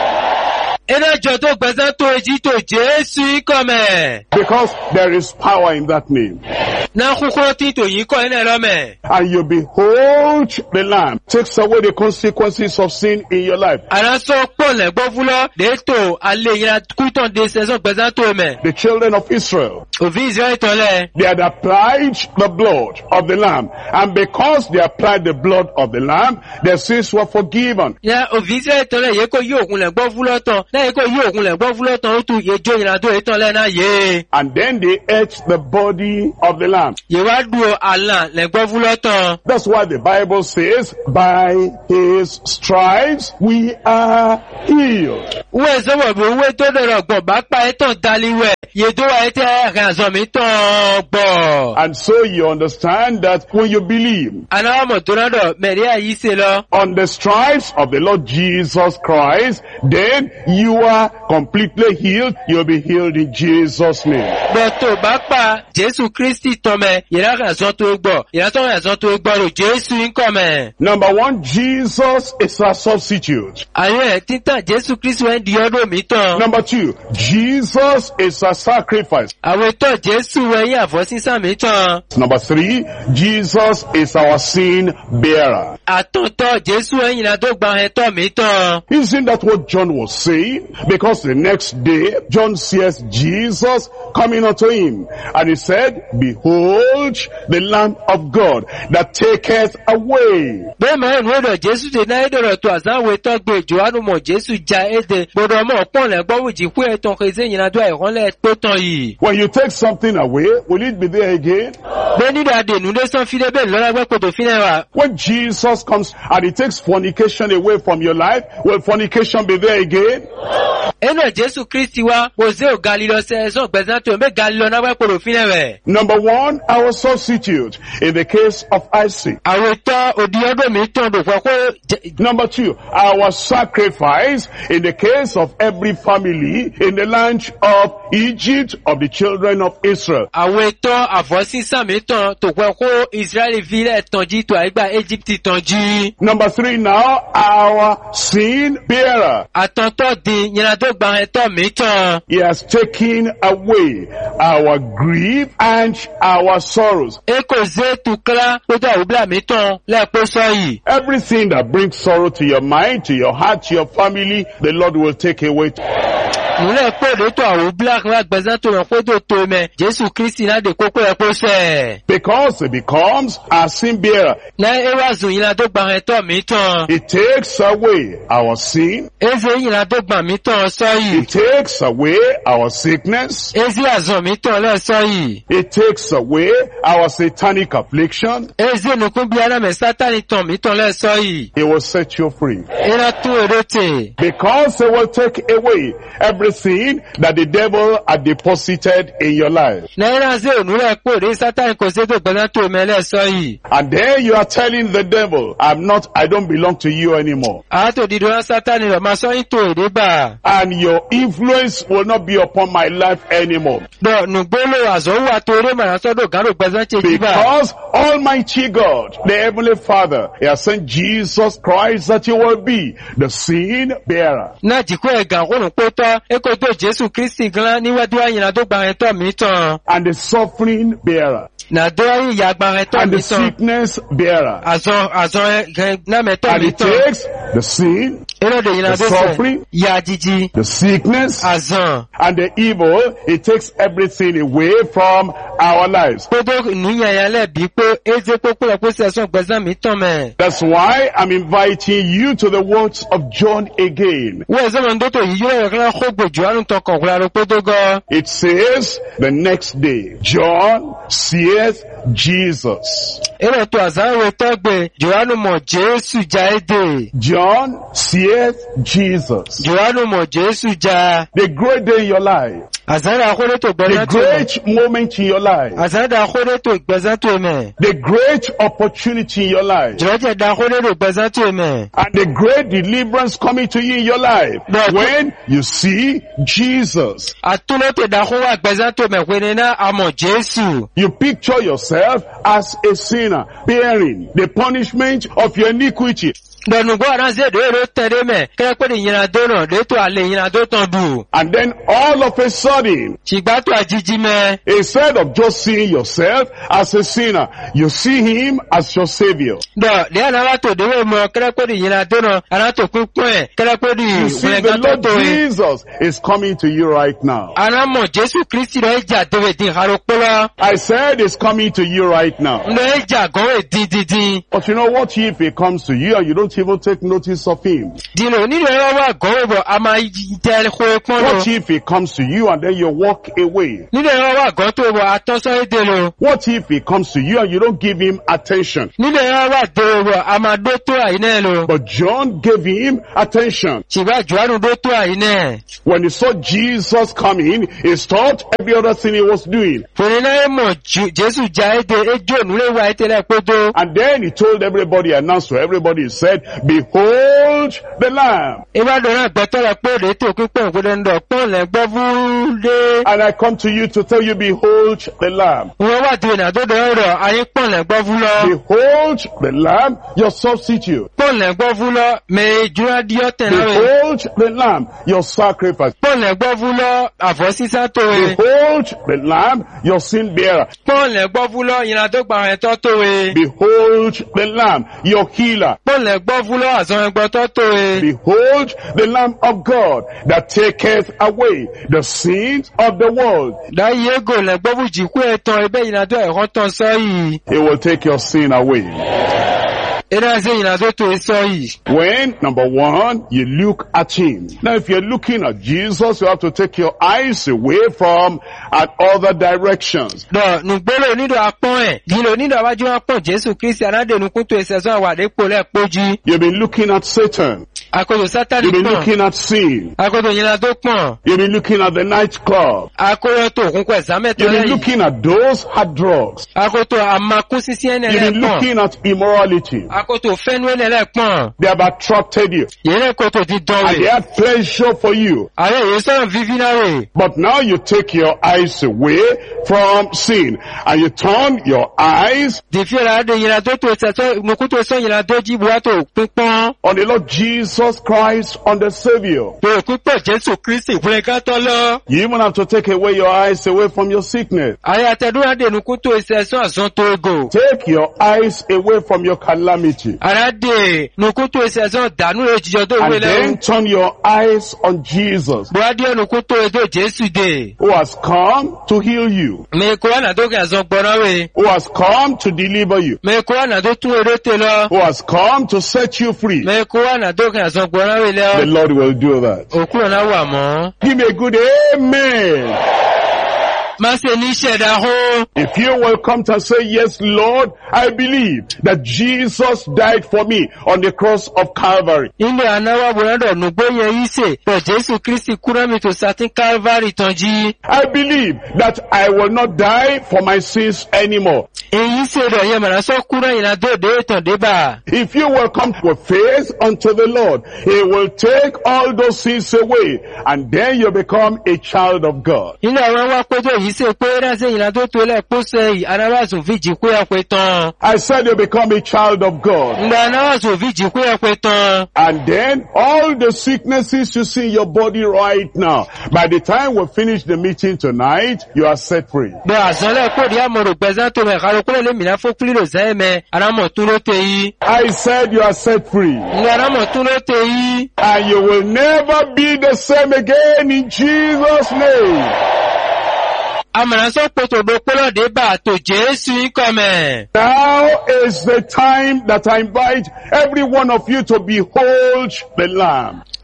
Speaker 1: Enajo tó gbẹ̀san tó èjì tó Jésù ikọ̀mẹ̀.
Speaker 2: Because there is power in that name.
Speaker 1: Na kúkúrú tí tò yí kọ́ iná lọ́mẹ̀.
Speaker 2: And you behold the Lamb takes away the consequences of sin in your life.
Speaker 1: Àránṣọ́ pọ̀ lẹ́gbọ́ fúlọ́ dèétò alẹ́ yẹn kútàn dé sẹ́sán gbẹ̀san tó mẹ̀.
Speaker 2: The children of Israel,
Speaker 1: Òfin Israẹli tọ́lẹ̀.
Speaker 2: they had applied the blood of the Lamb. And because they applied the blood of the Lamb, their sins were forgiven.
Speaker 1: Ya òfin Israẹli tọ́lẹ̀ yẹ kó yí òkun lẹ́gbọ́ fúlọ́ tán. Lẹ́yìn kó yí òkun lẹ́gbọ́ fúlọ́ tán ó tún yẹjọ́ ìrìnàjò ìtàn lẹ́nà yé.
Speaker 2: And then they ate the body of the Lamb.
Speaker 1: Yèwá dùn àlàn lẹ́gbọ́ fúlọ́ tán.
Speaker 2: That's why the Bible says, by his stripes we are healed.
Speaker 1: Wọ́n sọ́wọ́ bí owó tó dọ̀rọ̀ gbọ̀ bá pa ẹ̀tàn daliwẹ̀. Yèdó wa ẹ̀ tẹ́ ẹ̀rìn àzọ̀ mi tán gbọ̀.
Speaker 2: And so you understand that when you believe
Speaker 1: Àná ọmọ tó rọ́dọ̀ mẹ̀rí àyí ṣe lọ.
Speaker 2: on the stripes of the Lord Jesus Christ, then you are completely healed. You'll be healed in Jesus' name.
Speaker 1: Bọ̀tò bá pa Jésù Kristi tọ́mẹ̀, yẹ̀rá àzọ́ tó gbọ̀, yẹ̀rá tó àzọ́ tó gbọ́rò Jésù ń kọ̀mẹ̀.
Speaker 2: Number one, Jesus is our substitute.
Speaker 1: Àyẹ̀ títà Jésù Kristi wẹ́n di ọdún mi tán.
Speaker 2: Number two, Jesus is our sacrifice.
Speaker 1: Àwọn ètò Jésù wẹ́yìn àfọ́sísà mi tán.
Speaker 2: Number three, Jesus is our sin bearer.
Speaker 1: Àtọ̀tọ̀ Jésù wẹ́yìn àdógbà ẹ̀tọ́ mi tán.
Speaker 2: Isn't that what John was saying? Because the next day, John sees Jesus coming unto him. And he said, behold, the Lamb of God that taketh away.
Speaker 1: Bẹ́ẹ̀ máa ń wọ́dọ̀ Jésù tẹ̀ náà ẹ̀dọ̀rọ̀ tó àzáwọ̀ ètò gbé Jòhánù mọ̀ Jésù ja èdè. Gbọdọ̀ mọ̀ pọ̀ lẹ́gbọ́wò jì kú ẹ̀tàn kẹsẹ̀ yìí náà dún àìrànlẹ̀ tó tán yìí.
Speaker 2: When you take something away, will it be there again?
Speaker 1: Bẹ́ẹ̀ nílò àdènù lé sán fílẹ̀ bẹ́ẹ̀ lọ́la gbẹ́ kòtò fílẹ̀ wa.
Speaker 2: When Jesus comes and he takes fornication away from your life, will fornication be there again?
Speaker 1: Ẹnà Jésù Kristi wa, kò sí ò Galilọ sẹ́sán gbẹ̀sán tó mẹ́ Galilọ náà wẹ́ kòtò fílẹ̀ rẹ̀.
Speaker 2: Number one, our substitute in the case of Isaac.
Speaker 1: Àwọn ìtọ́ òdi ọdún mi tán dò pọ̀ kó.
Speaker 2: Number two, our sacrifice in the case of every family in the land of Egypt of the children of Israel.
Speaker 1: Àwọn ìtọ́ àfọ́sísà mi tán tó pọ̀ kó Israẹli fílẹ̀ tán jí tó àìgbà Egypt tán jí.
Speaker 2: Number three now, our sin bearer.
Speaker 1: Àtọ̀tọ̀ di yẹnadọ́gba ẹ̀tọ́ mi tán.
Speaker 2: He has taken away our grief and our sorrows.
Speaker 1: Eko zé tukla kótó àwùbla mi tán lẹ́ẹ̀kọ́ sọ yìí.
Speaker 2: Everything that brings sorrow to your mind, to your heart, to your family, the Lord will take away.
Speaker 1: Múlẹ̀ pé lótò àwùbla kan wá gbẹ̀sán tó ràn kótó tó mẹ́ Jésù Kristi náà dé kókó ẹ̀kọ́ sẹ̀.
Speaker 2: Because it becomes our sin bearer.
Speaker 1: Náà ewa zùn yẹnadọ́gba ẹ̀tọ́ mi tán.
Speaker 2: It takes away our sin.
Speaker 1: Eze yẹnadọ́gba mi tán sọ yìí.
Speaker 2: It takes away our sickness.
Speaker 1: Eze àzọ̀ mi tán lẹ́ sọ yìí.
Speaker 2: It takes away our satanic affliction.
Speaker 1: Eze nukun bí alámẹ̀ sátani tán mi tán lẹ́ sọ yìí.
Speaker 2: It will set you free.
Speaker 1: Ẹna tún èrò tè.
Speaker 2: Because it will take away everything that the devil had deposited in your life.
Speaker 1: Náírà zé ònúrẹ̀ pò rí sátani kò sí tó gbẹ̀sán tó mẹ́lẹ̀ sọ yìí.
Speaker 2: And then you are telling the devil, I don't belong to you anymore.
Speaker 1: Àátò dídò rán sátani rẹ̀ máa sọ yín tó èdè bà.
Speaker 2: And your influence will not be upon my life anymore.
Speaker 1: Dọ̀ nùgbólò àzọ̀wà tó eré màrán sọ́dọ̀ gánà gbẹ̀sán ṣe jí bà.
Speaker 2: Because Almighty God, the Heavenly Father, He has sent Jesus Christ that He will be the sin bearer.
Speaker 1: Náà jìkú ẹ̀gàn kúrùn pé tọ́, ékò tó Jésù Kristi gan níwájú àyìnà tó gbà ẹ̀tọ́ mi tán.
Speaker 2: And the suffering bearer.
Speaker 1: Nàdó ìyá gbà ẹ̀tọ́
Speaker 2: And
Speaker 1: mi
Speaker 2: the
Speaker 1: tán.
Speaker 2: sickness bearer.
Speaker 1: Àzọ̀ náà mẹ́tọ́
Speaker 2: And
Speaker 1: mi
Speaker 2: it
Speaker 1: tán.
Speaker 2: takes the sin,
Speaker 1: Erode yìí náà
Speaker 2: the
Speaker 1: tó sẹ̀.
Speaker 2: suffering,
Speaker 1: Yà jíjí.
Speaker 2: the sickness,
Speaker 1: Àzàn.
Speaker 2: and the evil. It takes everything away from our lives.
Speaker 1: Kódó ìnúyàn yẹn lẹ́bi pé ézé pópó rẹ̀ kó sẹ̀sán gbẹ̀sán mi tán mẹ́.
Speaker 2: That's why I'm inviting you to the words of John again.
Speaker 1: Wọ́n ẹ̀sẹ̀ mọ̀ ndótò yìí yóò rẹ̀ kí wọ́n kó gbòjò àrùn tán kàn kúrò àrùn kódó gan.
Speaker 2: It says the next day, John seeth Jesus.
Speaker 1: Èrò tó àzáwò tọ́gbẹ̀ Jòhánù mọ̀ Jésù já édè.
Speaker 2: John seeth Jesus.
Speaker 1: Jòhánù mọ̀ Jésù já.
Speaker 2: The great day in your life The great moment in your life. The great opportunity in your life. And the great deliverance coming to you in your life. When you see Jesus. You picture yourself as a sinner bearing the punishment of your iniquity. And then all of a sudden, instead of just seeing yourself as a sinner, you see him as your savior. You see, the Lord Jesus is coming to you right now. I said it's coming to you right now. But you know what if he comes to you and you don't even take notice of him? What if he comes to you and then you walk away? What if he comes to you and you don't give him attention? But John gave him attention. When he saw Jesus coming, he stopped every other thing he was doing. And then he told everybody, announced to everybody, he said, behold the Lamb. And I come to you to tell you, behold the Lamb. Behold the Lamb, your substitute. Behold the Lamb, your sacrifice. Behold the Lamb, your sin bearer. Behold the Lamb, your healer. Behold the Lamb of God that taketh away the sins of the world. He will take your sin away. When, number one, you look at him. Now, if you're looking at Jesus, you have to take your eyes away from at other directions. You've been looking at Satan. You've been looking at sin. You've been looking at the nightclub. You've been looking at those hard drugs. You've been looking at immorality. They have attracted you. And they have pleasure for you. But now you take your eyes away from sin and you turn your eyes on the Lord Jesus Christ, on the Savior. You even have to take away your eyes away from your sickness. Take your eyes away from your calamity. And then turn your eyes on Jesus, who has come to heal you, who has come to deliver you, who has come to set you free. The Lord will do that. Give me a good amen. If you will come to say, yes, Lord, I believe that Jesus died for me on the cross of Calvary. I believe that I will not die for my sins anymore. If you will come with faith unto the Lord, He will take all those sins away, and then you become a child of God. I said you become a child of God. And then all the sicknesses you see in your body right now, by the time we finish the meeting tonight, you are set free. I said you are set free. And you will never be the same again in Jesus' name. Now is the time that I invite every one of you to behold the Lamb.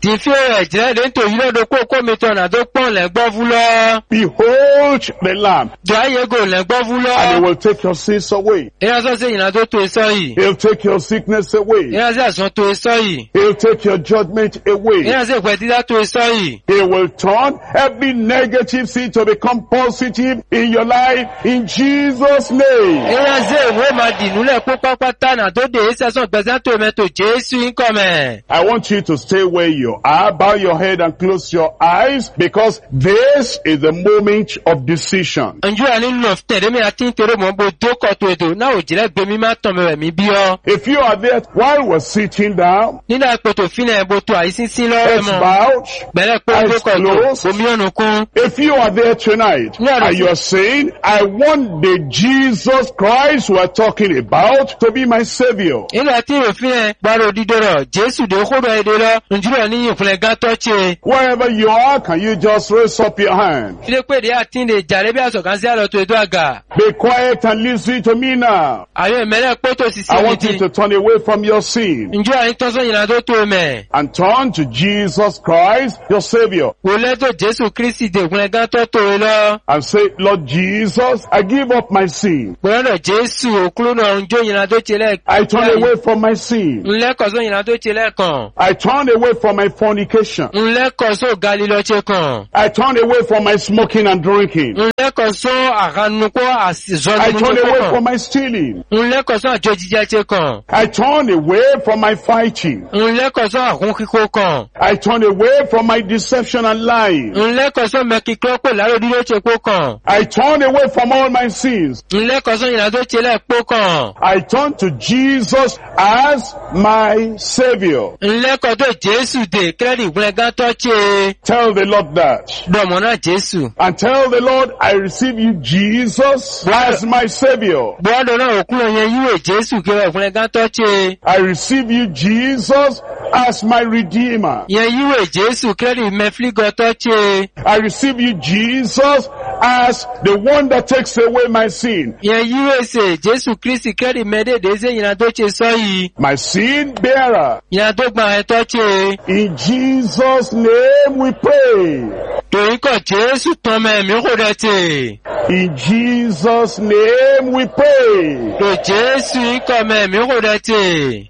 Speaker 1: Ti fi rẹ̀ jẹ́ lé nítorí lọ́dọ̀ kó kó mi tọ̀nà tó pọ̀n lẹ́gbọ́ fún lọ.
Speaker 2: Behold the Lamb.
Speaker 1: Jọ ayégo lẹ́gbọ́ fún lọ.
Speaker 2: And he will take your sins away.
Speaker 1: Ìránṣẹ́ sí ìyìnà tó tó iṣọ́ yìí.
Speaker 2: He'll take your sickness away.
Speaker 1: Ìránṣẹ́ àṣán tó iṣọ́ yìí.
Speaker 2: He'll take your judgment away.
Speaker 1: Ìránṣẹ́ ìpẹ́ dídá tó iṣọ́ yìí.
Speaker 2: He will turn every negative thing to become positive in your life in Jesus' name.
Speaker 1: Ìránṣẹ́ ìwé máa dìnúlẹ̀ pópá pátá náà tó dé ìṣẹ́sàn gbẹ̀sán tó mẹ́tò Jésù ń kọ́ mẹ́.
Speaker 2: I want you to stay where you are, bow your head and close your eyes, because this is the moment of decision.
Speaker 1: Ǹjú àní nù tẹ̀lé mi àti nítorí mọ̀ bó dókọ̀ tó ètò náà ò jìlẹ̀ gbé mi máa tàn mẹ́rẹ̀ mi bí ọ́.
Speaker 2: If you are there while we're sitting down,
Speaker 1: Nínú àpètò fínà ẹ̀bọ̀ tó àìsínsín lọ́rẹ̀
Speaker 2: heads
Speaker 1: mọ́.
Speaker 2: bowed,
Speaker 1: Bẹ̀rẹ̀ pé
Speaker 2: eyes
Speaker 1: dókọ̀ tó
Speaker 2: closed.
Speaker 1: omi ọ̀nà kún.
Speaker 2: If you are there tonight and you are saying, I want the Jesus Christ we are talking about to be my Savior.
Speaker 1: Nínú àti ìròfin ẹ̀ gbárò dídọ̀rọ̀ Jésù dé kódò èdè lọ ǹjúrọ̀ ní ìfúnlẹ̀ gán tọ́ọ̀ṣe.
Speaker 2: Wherever you are, can you just raise up your hand?
Speaker 1: Ilé pèdè àti ìdè jàre bí àsọ̀kan sí àlọ́ tó ètò àgà.
Speaker 2: Be quiet and listen to me now.
Speaker 1: Àwọn ìmẹ́lẹ̀ pọ́tò sì sí
Speaker 2: I
Speaker 1: omi
Speaker 2: want
Speaker 1: ti.
Speaker 2: you to turn away from your sin
Speaker 1: Ǹjọ́ àní tọ́sọ̀ ìyìnà tó tó mẹ́.
Speaker 2: and turn to Jesus Christ, your Savior,
Speaker 1: Wò lẹ́tọ̀ Jésù Kristi dé ìfúnlẹ̀ gán tọ́ tó rẹ lọ.
Speaker 2: and say, Lord Jesus, I give up my sin.
Speaker 1: Gbọ́dọ̀ Jésù òkúrò náà ǹjọ́ ìyìnà tó ṣe lẹ́ẹ̀kan.
Speaker 2: I turn away from my sin.
Speaker 1: Ńlẹ́kọ̀ọ́sọ̀ ìyìnà tó ṣe lẹ́ẹ̀kan.
Speaker 2: I turn away from my fornication.
Speaker 1: Ńlẹ́kọ̀ọ́sọ̀ galilọ́ṣe kan.
Speaker 2: I turn away from my smoking and drinking.
Speaker 1: Ńlẹ́kọ̀ọ́sọ̀ àránukọ́
Speaker 2: I
Speaker 1: àṣìzọ́nù
Speaker 2: turn away
Speaker 1: kan.
Speaker 2: from my stealing.
Speaker 1: Ńlẹ́kọ̀ọ́sọ̀ àjọ jíjẹ́ ṣe kan.
Speaker 2: I turn away from my fighting.
Speaker 1: Ńlẹ́kọ̀ọ́sọ̀ àkún kíkó kan.
Speaker 2: I turn away from my deception and lying.
Speaker 1: Ńlẹ́kọ̀ọ́sọ̀ mẹ́kíkọ́ pè láró dídó ṣe pó kan.
Speaker 2: I turn away from all my sins.
Speaker 1: Ńlẹ́kọ̀ọ́sọ̀ ìyìnà tó ṣe lẹ́ẹ̀pó kan.
Speaker 2: I turn to Jesus as my Savior.
Speaker 1: Ńlẹ́kọ̀ọ́ tó Jésù dé kírẹ́dì ìpínlẹ̀ gán tọ́ ṣe.
Speaker 2: Tell the Lord that.
Speaker 1: Dọ̀mọ̀ náà Jésù.
Speaker 2: And tell the Lord, I receive you, Jesus, as my Savior.
Speaker 1: Bọ́ọ̀dọ̀ náà òkúrò yẹn yíwèé Jésù kírẹ́ ìpínlẹ̀ gán tọ́ ṣe.
Speaker 2: I receive you, Jesus, as my Redeemer.
Speaker 1: Yẹn yíwèé Jésù kírẹ́dì mẹ́fílígọ́ tọ́ ṣe.
Speaker 2: I receive you, Jesus, as the one that takes away my sin.
Speaker 1: Yẹn yíwèé sè Jésù Kristi kírẹ́dì mẹ́dẹ̀ẹ̀dẹ̀ ṣe ìyìnà tó ṣe sọ yìí.
Speaker 2: My sin bearer.
Speaker 1: Ìyìnà tó gbà ẹ̀ tọ́ ṣe.
Speaker 2: In Jesus' name we pray.
Speaker 1: Torí kọ̀ Jésù tán mẹ́mí kò dẹ̀ tè.
Speaker 2: In Jesus' name we pray.
Speaker 1: Tò Jésù ikọ̀ mẹ́mí kò dẹ̀ tè.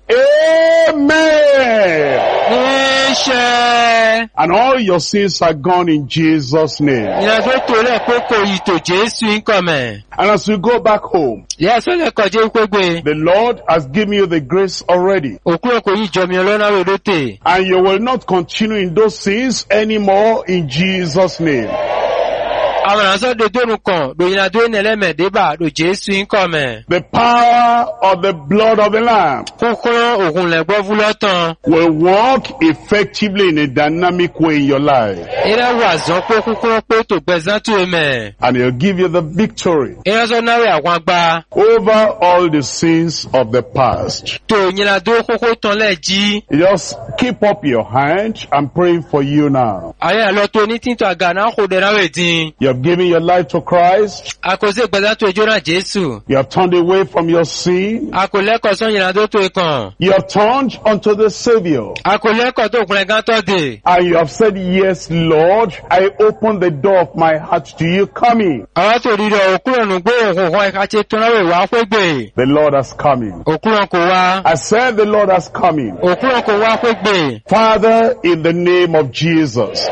Speaker 2: Amen.
Speaker 1: Níṣẹ́.
Speaker 2: And all your sins are gone in Jesus' name.
Speaker 1: Ìyìnà tó tó lẹ̀ kókò yìí tò Jésù ikọ̀ mẹ́.
Speaker 2: And as we go back home,
Speaker 1: Yẹ́ sọ́lẹ̀ kọjá ìpégbé.
Speaker 2: the Lord has given you the grace already.
Speaker 1: Òkúrò kò yí jọmi ọlọ́nà rẹ̀ ló tè.
Speaker 2: And you will not continue in those sins anymore in Jesus' name.
Speaker 1: Àwọn ìránṣẹ́ dòdòrò kan lòyìnà tó ní ẹlẹ́mẹ̀débà lò Jésù ikọ̀ mẹ́.
Speaker 2: The power of the blood of the Lamb
Speaker 1: Kúkúrú ògùn lẹ̀gbọ́ fúlọ́tàn.
Speaker 2: will work effectively in a dynamic way in your life.
Speaker 1: Ìrẹ́ wà zọ́ pé kúkúrú pé tò gbẹ̀zán tó mẹ́.
Speaker 2: And he'll give you the victory
Speaker 1: Ìránṣẹ́ náà rẹ̀ àwọn agbá.
Speaker 2: over all the sins of the past.
Speaker 1: Tò yìnà tó kókó tán lẹ̀ jí.
Speaker 2: Just keep up your hand. I'm praying for you now.
Speaker 1: Ayé àlọ́ tó ní títọ́ àgà náà kò dẹ̀ra rẹ̀ dín.
Speaker 2: You have given your life to Christ.
Speaker 1: Àkọsí gbẹ̀zán tó ìjọ́nà Jésù.
Speaker 2: You have turned away from your sin.
Speaker 1: Àkọlẹ́kọ̀ọ́ sọ yìnà tó tó ikàn.
Speaker 2: You have turned unto the Savior.
Speaker 1: Àkọlẹ́kọ̀ọ́ tó kùnrin gán tọ́ dé.
Speaker 2: And you have said, yes, Lord, I open the door of my heart to you. Come in.
Speaker 1: Àwọn tó rí rẹ̀ òkúrò nù gbé òkùnkùn ẹ̀ka ṣe tó náà wà pé gbè.
Speaker 2: The Lord has come in.
Speaker 1: Òkúrò kò wá.
Speaker 2: I said the Lord has come in.
Speaker 1: Òkúrò kò wá pé gbè.
Speaker 2: Father, in the name of Jesus,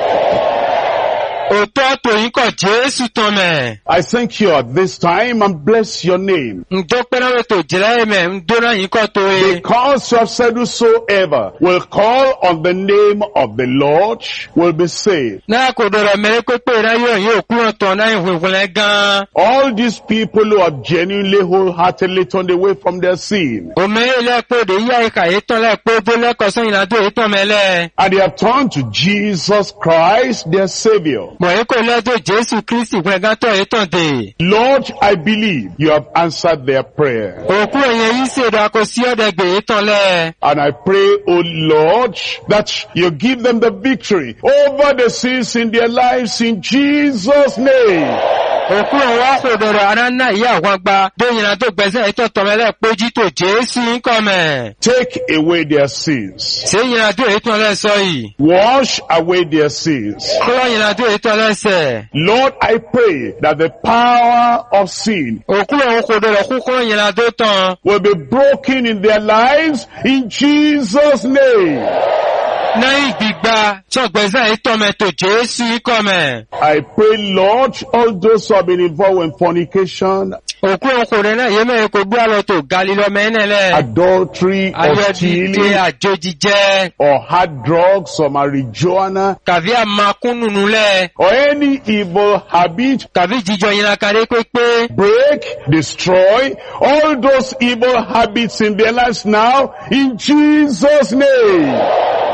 Speaker 1: Òtọ́ tòyìn kọ̀ Jésù tán mẹ́.
Speaker 2: I thank you at this time and bless your name.
Speaker 1: Ǹjọ́ pẹ́náwé tó jẹ́lẹ́ mẹ́ ń dóná yín kọ́ tó e.
Speaker 2: Because you have said whosoever will call on the name of the Lord will be saved.
Speaker 1: Náà kò dọ̀rọ̀ mẹ́rin pépé ráyọ̀ yín òkúrò tán náà ìhùnfúnlẹ̀ gan.
Speaker 2: All these people who have genuinely, wholeheartedly turned away from their sin,
Speaker 1: Òmẹ́ ilẹ̀ pé òde yá ìkà yìí tán lẹ̀ pé bó lẹ́kọ̀ọ́ sọ́yìn náà tó yìí tán mẹ́lẹ̀.
Speaker 2: and they have turned to Jesus Christ, their Savior.
Speaker 1: Mọ̀yí kò lẹ́dọ̀ Jésù Kristi fún ẹ̀gá tọ̀ yìí tàn dé.
Speaker 2: Lord, I believe you have answered their prayer.
Speaker 1: Òkúrò yẹn yìí ṣèdò àkọsí ọ̀dẹ̀gbẹ̀ yìí tán lẹ̀.
Speaker 2: And I pray, O Lord, that you give them the victory over the sins in their lives in Jesus' name.
Speaker 1: Òkúrò wá kò dọ̀rọ̀ aráná ìyá àwọn gba dóyìnà tó gbẹ̀sẹ̀ ètò tọ̀mẹ́lẹ̀ pójí tó Jésù ń kọ̀mẹ̀.
Speaker 2: Take away their sins.
Speaker 1: Ṣé yìnà tó ètò ọlẹ́sọ yìí?
Speaker 2: Wash away their sins.
Speaker 1: Kúrò yìnà tó ètò ọlẹ́sẹ̀.
Speaker 2: Lord, I pray that the power of sin
Speaker 1: Òkúrò kò dọ̀rọ̀ kúkúrò yìnà tó tán.
Speaker 2: will be broken in their lives in Jesus' name.
Speaker 1: Náà ìgbìgbà tí ọ̀gbẹ̀sẹ̀ ètò mẹ́tò Jésù ń kọ̀mẹ̀.
Speaker 2: I pray, Lord, all those who have been involved in fornication,
Speaker 1: Òkúrò kò rẹ̀ náà yé mẹ́rin kò gbé àlọ́ tó galilọ́ mẹ́nẹ̀lẹ̀.
Speaker 2: adultery, or
Speaker 1: Ayọ̀díje
Speaker 2: stealing,
Speaker 1: àjòjìjẹ́.
Speaker 2: or hard drugs, or marijuana,
Speaker 1: Kàbí àmàkúnnùnúlẹ̀.
Speaker 2: or any evil habit,
Speaker 1: Kàbí jíjọ yìnà kàdé pépé.
Speaker 2: break, destroy all those evil habits in their lives now in Jesus' name.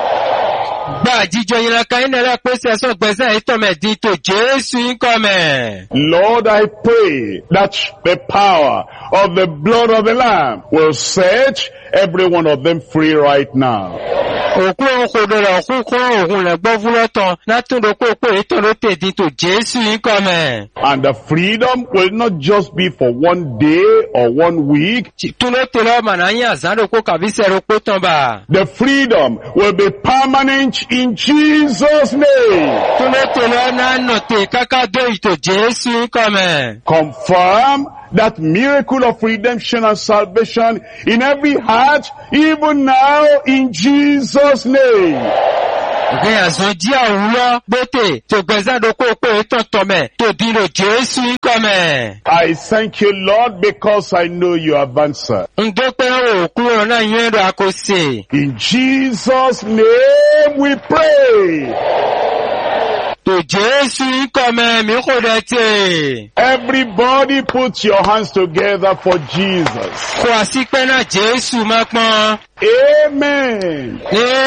Speaker 1: Gbà jíjọ yìnà kàdé nẹ́rẹ́ pèsè ẹ̀sọ́ gbẹ̀sẹ̀ ìtọ̀mẹ̀dín tó Jésù ń kọ̀mẹ̀.
Speaker 2: Lord, I pray that the power of the blood of the Lamb will set every one of them free right now.
Speaker 1: Òkúrò kò dọ̀rọ̀ kúkúrò òhun lẹ̀ gbọ́ fúlọ́tàn látúndò kó pé ìtọ̀ ló tèdín tó Jésù ń kọ̀mẹ̀.
Speaker 2: And the freedom will not just be for one day or 1 week.
Speaker 1: Tún ló tẹ̀lé ọmọ náà yín àzádò kó kàbí sẹ́rọ pé tán bà.
Speaker 2: The freedom will be permanent in Jesus' name.
Speaker 1: Tún ló tẹ̀lé ọ̀nà nọ̀tẹ̀ kákádó ìtò Jésù ń kọ̀mẹ̀.
Speaker 2: Confirm that miracle of redemption and salvation in every heart, even now in Jesus' name.
Speaker 1: Ìgbéyàwó jí àwúrọ̀ gbótè tó gbẹ̀sádò kó pé ìtọ̀ tọ̀mẹ̀ tó dínlò Jésù ń kọ̀mẹ̀.
Speaker 2: I thank you, Lord, because I know you have answered.
Speaker 1: Ndópẹ́ òkúrò náà yẹn rà kó sè.
Speaker 2: In Jesus' name we pray.
Speaker 1: Tó Jésù ń kọ̀mẹ̀ mí kò dẹ̀ tè.
Speaker 2: Everybody put your hands together for Jesus.
Speaker 1: Kò àsípẹ́ náà Jésù máa pọ́n.
Speaker 2: Amen.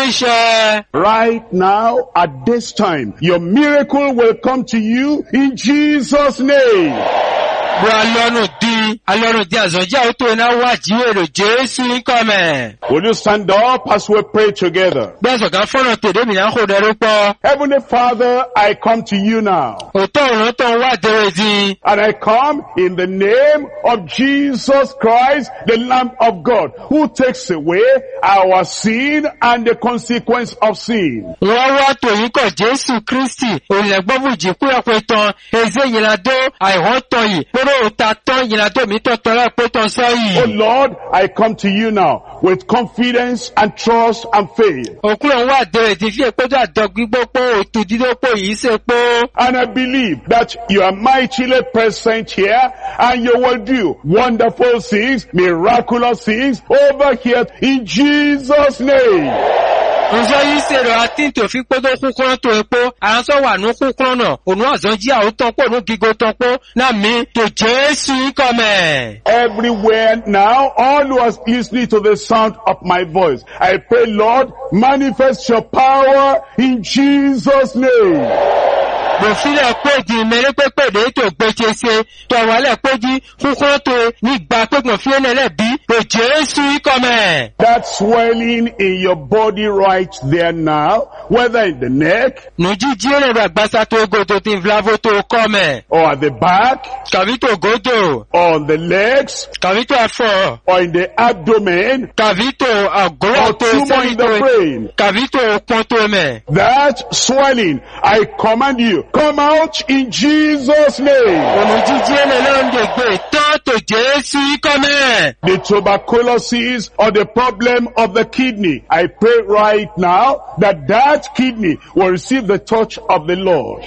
Speaker 1: Níṣẹ́.
Speaker 2: Right now, at this time, your miracle will come to you in Jesus' name.
Speaker 1: Bó alọ́nù di àzọ́jà ó tó iná wá jíwèrè Jésù ń kọ̀mẹ̀.
Speaker 2: Will you stand up as we pray together?
Speaker 1: Gbẹ́sọ̀ kan fọ́nà tèdè mìíràn kò dẹ̀rú pọ̀.
Speaker 2: Heavenly Father, I come to you now.
Speaker 1: Òtọ́ òun tó ń wá dẹ̀rẹ̀ di.
Speaker 2: And I come in the name of Jesus Christ, the Lamb of God, who takes away our sin and the consequence of sin.
Speaker 1: Wọ́n wá tòyí kọ̀ Jésù Kristi, òlẹ̀gbọ́bù jìkú ẹ̀pẹ́ tán, ẹzẹ́ ìyìnàdó àìhọ́ tán yìí, kóró òta tán ìyìnàdó mi tọ́ tọ́lá ẹ̀pẹ́ tán sọ
Speaker 2: Oh
Speaker 1: yìí.
Speaker 2: Lord, I come to you now with confidence and trust and faith.
Speaker 1: Òkúrò wà dẹ̀rẹ̀ di fi èpéjọ àdọ́gbígbó pé òtù dídópò yìí ṣe pé.
Speaker 2: And I believe that you are mightily present here and you will do wonderful things, miraculous things over here in Jesus' name.
Speaker 1: Ǹjọ́ yìí ṣe rọ̀ àti tó fi pé tó kúkúrọ́ tó epo, àwọn tó wà ní kúkúrọ́ náà, òun àzọ́ jí àwọn tán pọ̀ ní gígó tán pọ̀, náà mi tó Jésù ń kọ̀mẹ̀.
Speaker 2: Everywhere now, all who are listening to the sound of my voice, I pray, Lord, manifest your power in Jesus' name.
Speaker 1: Bòfílẹ̀ péjì mẹ́rin pépèdé tó gbéṣe ṣe tó àwálẹ̀ péjì kúkúrọ́ tó nígbà pẹ́gbọ̀n fílẹ̀ bí tó Jésù ń kọ̀mẹ̀.
Speaker 2: That swelling in your body right there now, whether in the neck
Speaker 1: Nùjíjí ẹ̀rẹ̀ àgbàsá tó gòtò tí Vlavo tó kọ̀mẹ̀.
Speaker 2: or at the back
Speaker 1: Kàbí tó gòtò,
Speaker 2: or on the legs
Speaker 1: kàbí tó ẹ̀fọ́,
Speaker 2: or in the abdomen
Speaker 1: kàbí tó àgọ́rọ̀
Speaker 2: or
Speaker 1: tó
Speaker 2: tumor
Speaker 1: sẹ́yìn
Speaker 2: in
Speaker 1: tó
Speaker 2: the brain.
Speaker 1: kàbí tó pọ́n tó mẹ̀.
Speaker 2: That swelling, I command you, come out in Jesus' name.
Speaker 1: Nùjíjí ẹ̀rẹ̀ lọ́n lè gbé tán tó Jésù ń kọ̀mẹ̀.
Speaker 2: The tuberculosis or the problem of the kidney, I pray right now that kidney will receive the touch of the Lord.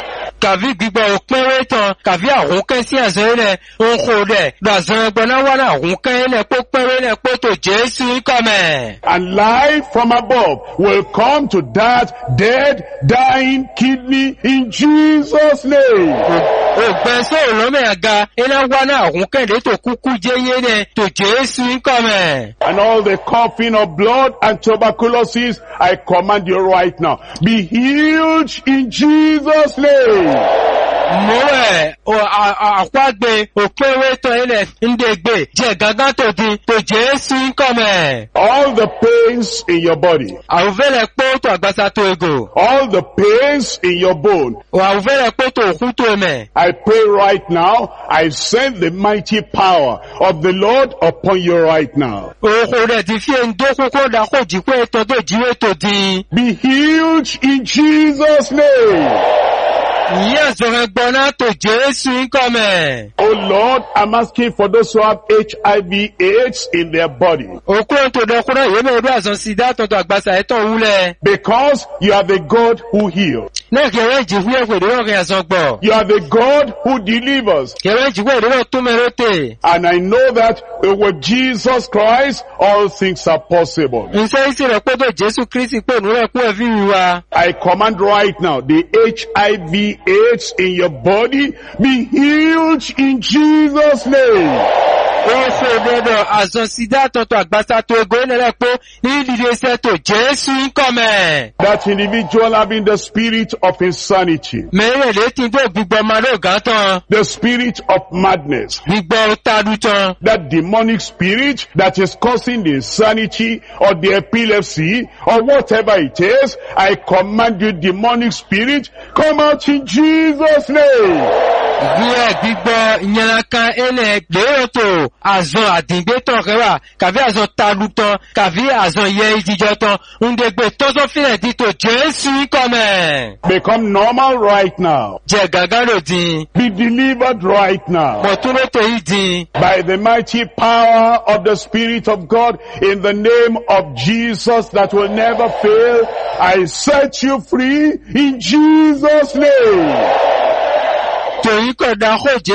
Speaker 1: Kàbí gbígbọ́ òpínwé tán, kàbí àwọn kẹ́sí ẹ̀sọ́ ilẹ̀, ń kò rẹ̀, lọ́sàn ẹgbọ́n náà wà náà àwọn kẹ́lẹ̀ pó pẹ́rẹ́ lẹ̀ pó tó Jésù ń kọ̀mẹ̀.
Speaker 2: And life from above will come to that dead, dying kidney in Jesus' name.
Speaker 1: Ògbẹ́ sóò lọ́mẹ̀ àga, iná wà náà àwọn kẹ́lẹ̀ tó kúkú jẹ́yé rẹ̀ tó Jésù ń kọ̀mẹ̀.
Speaker 2: And all the coughing of blood and tuberculosis, I command you right now, be healed in Jesus' name.
Speaker 1: Mowe akwagbe okpewe to ile ndegbe je gaga to di to Jesu nkome.
Speaker 2: All the pains in your body.
Speaker 1: Awuvele po to agbasa to ego.
Speaker 2: All the pains in your bone.
Speaker 1: Awuvele po to okun to eme.
Speaker 2: I pray right now, I send the mighty power of the Lord upon you right now. Be healed in Jesus' name.
Speaker 1: Yes,
Speaker 2: oh Lord, I'm asking for those who have HIV/AIDS in their body. Because you are the God who heals. You are the God who delivers. And I know that with Jesus Christ, all things are possible. I command right now, the HIV/AIDS in your body be healed in Jesus' name. That individual having the spirit of insanity, the spirit of madness, that demonic spirit that is causing the insanity or the epilepsy or whatever it is, I command you, demonic spirit, come out in Jesus' name.
Speaker 1: Azon adingbe ton rewa kavi azon taluton kavi azon ye idijoton undegbe tozo file dito Jesu ikome.
Speaker 2: Become normal right now.
Speaker 1: Je gagaro din.
Speaker 2: Be delivered right now.
Speaker 1: Motunote idin.
Speaker 2: By the mighty power of the Spirit of God, in the name of Jesus that will never fail, I set you free in Jesus' name.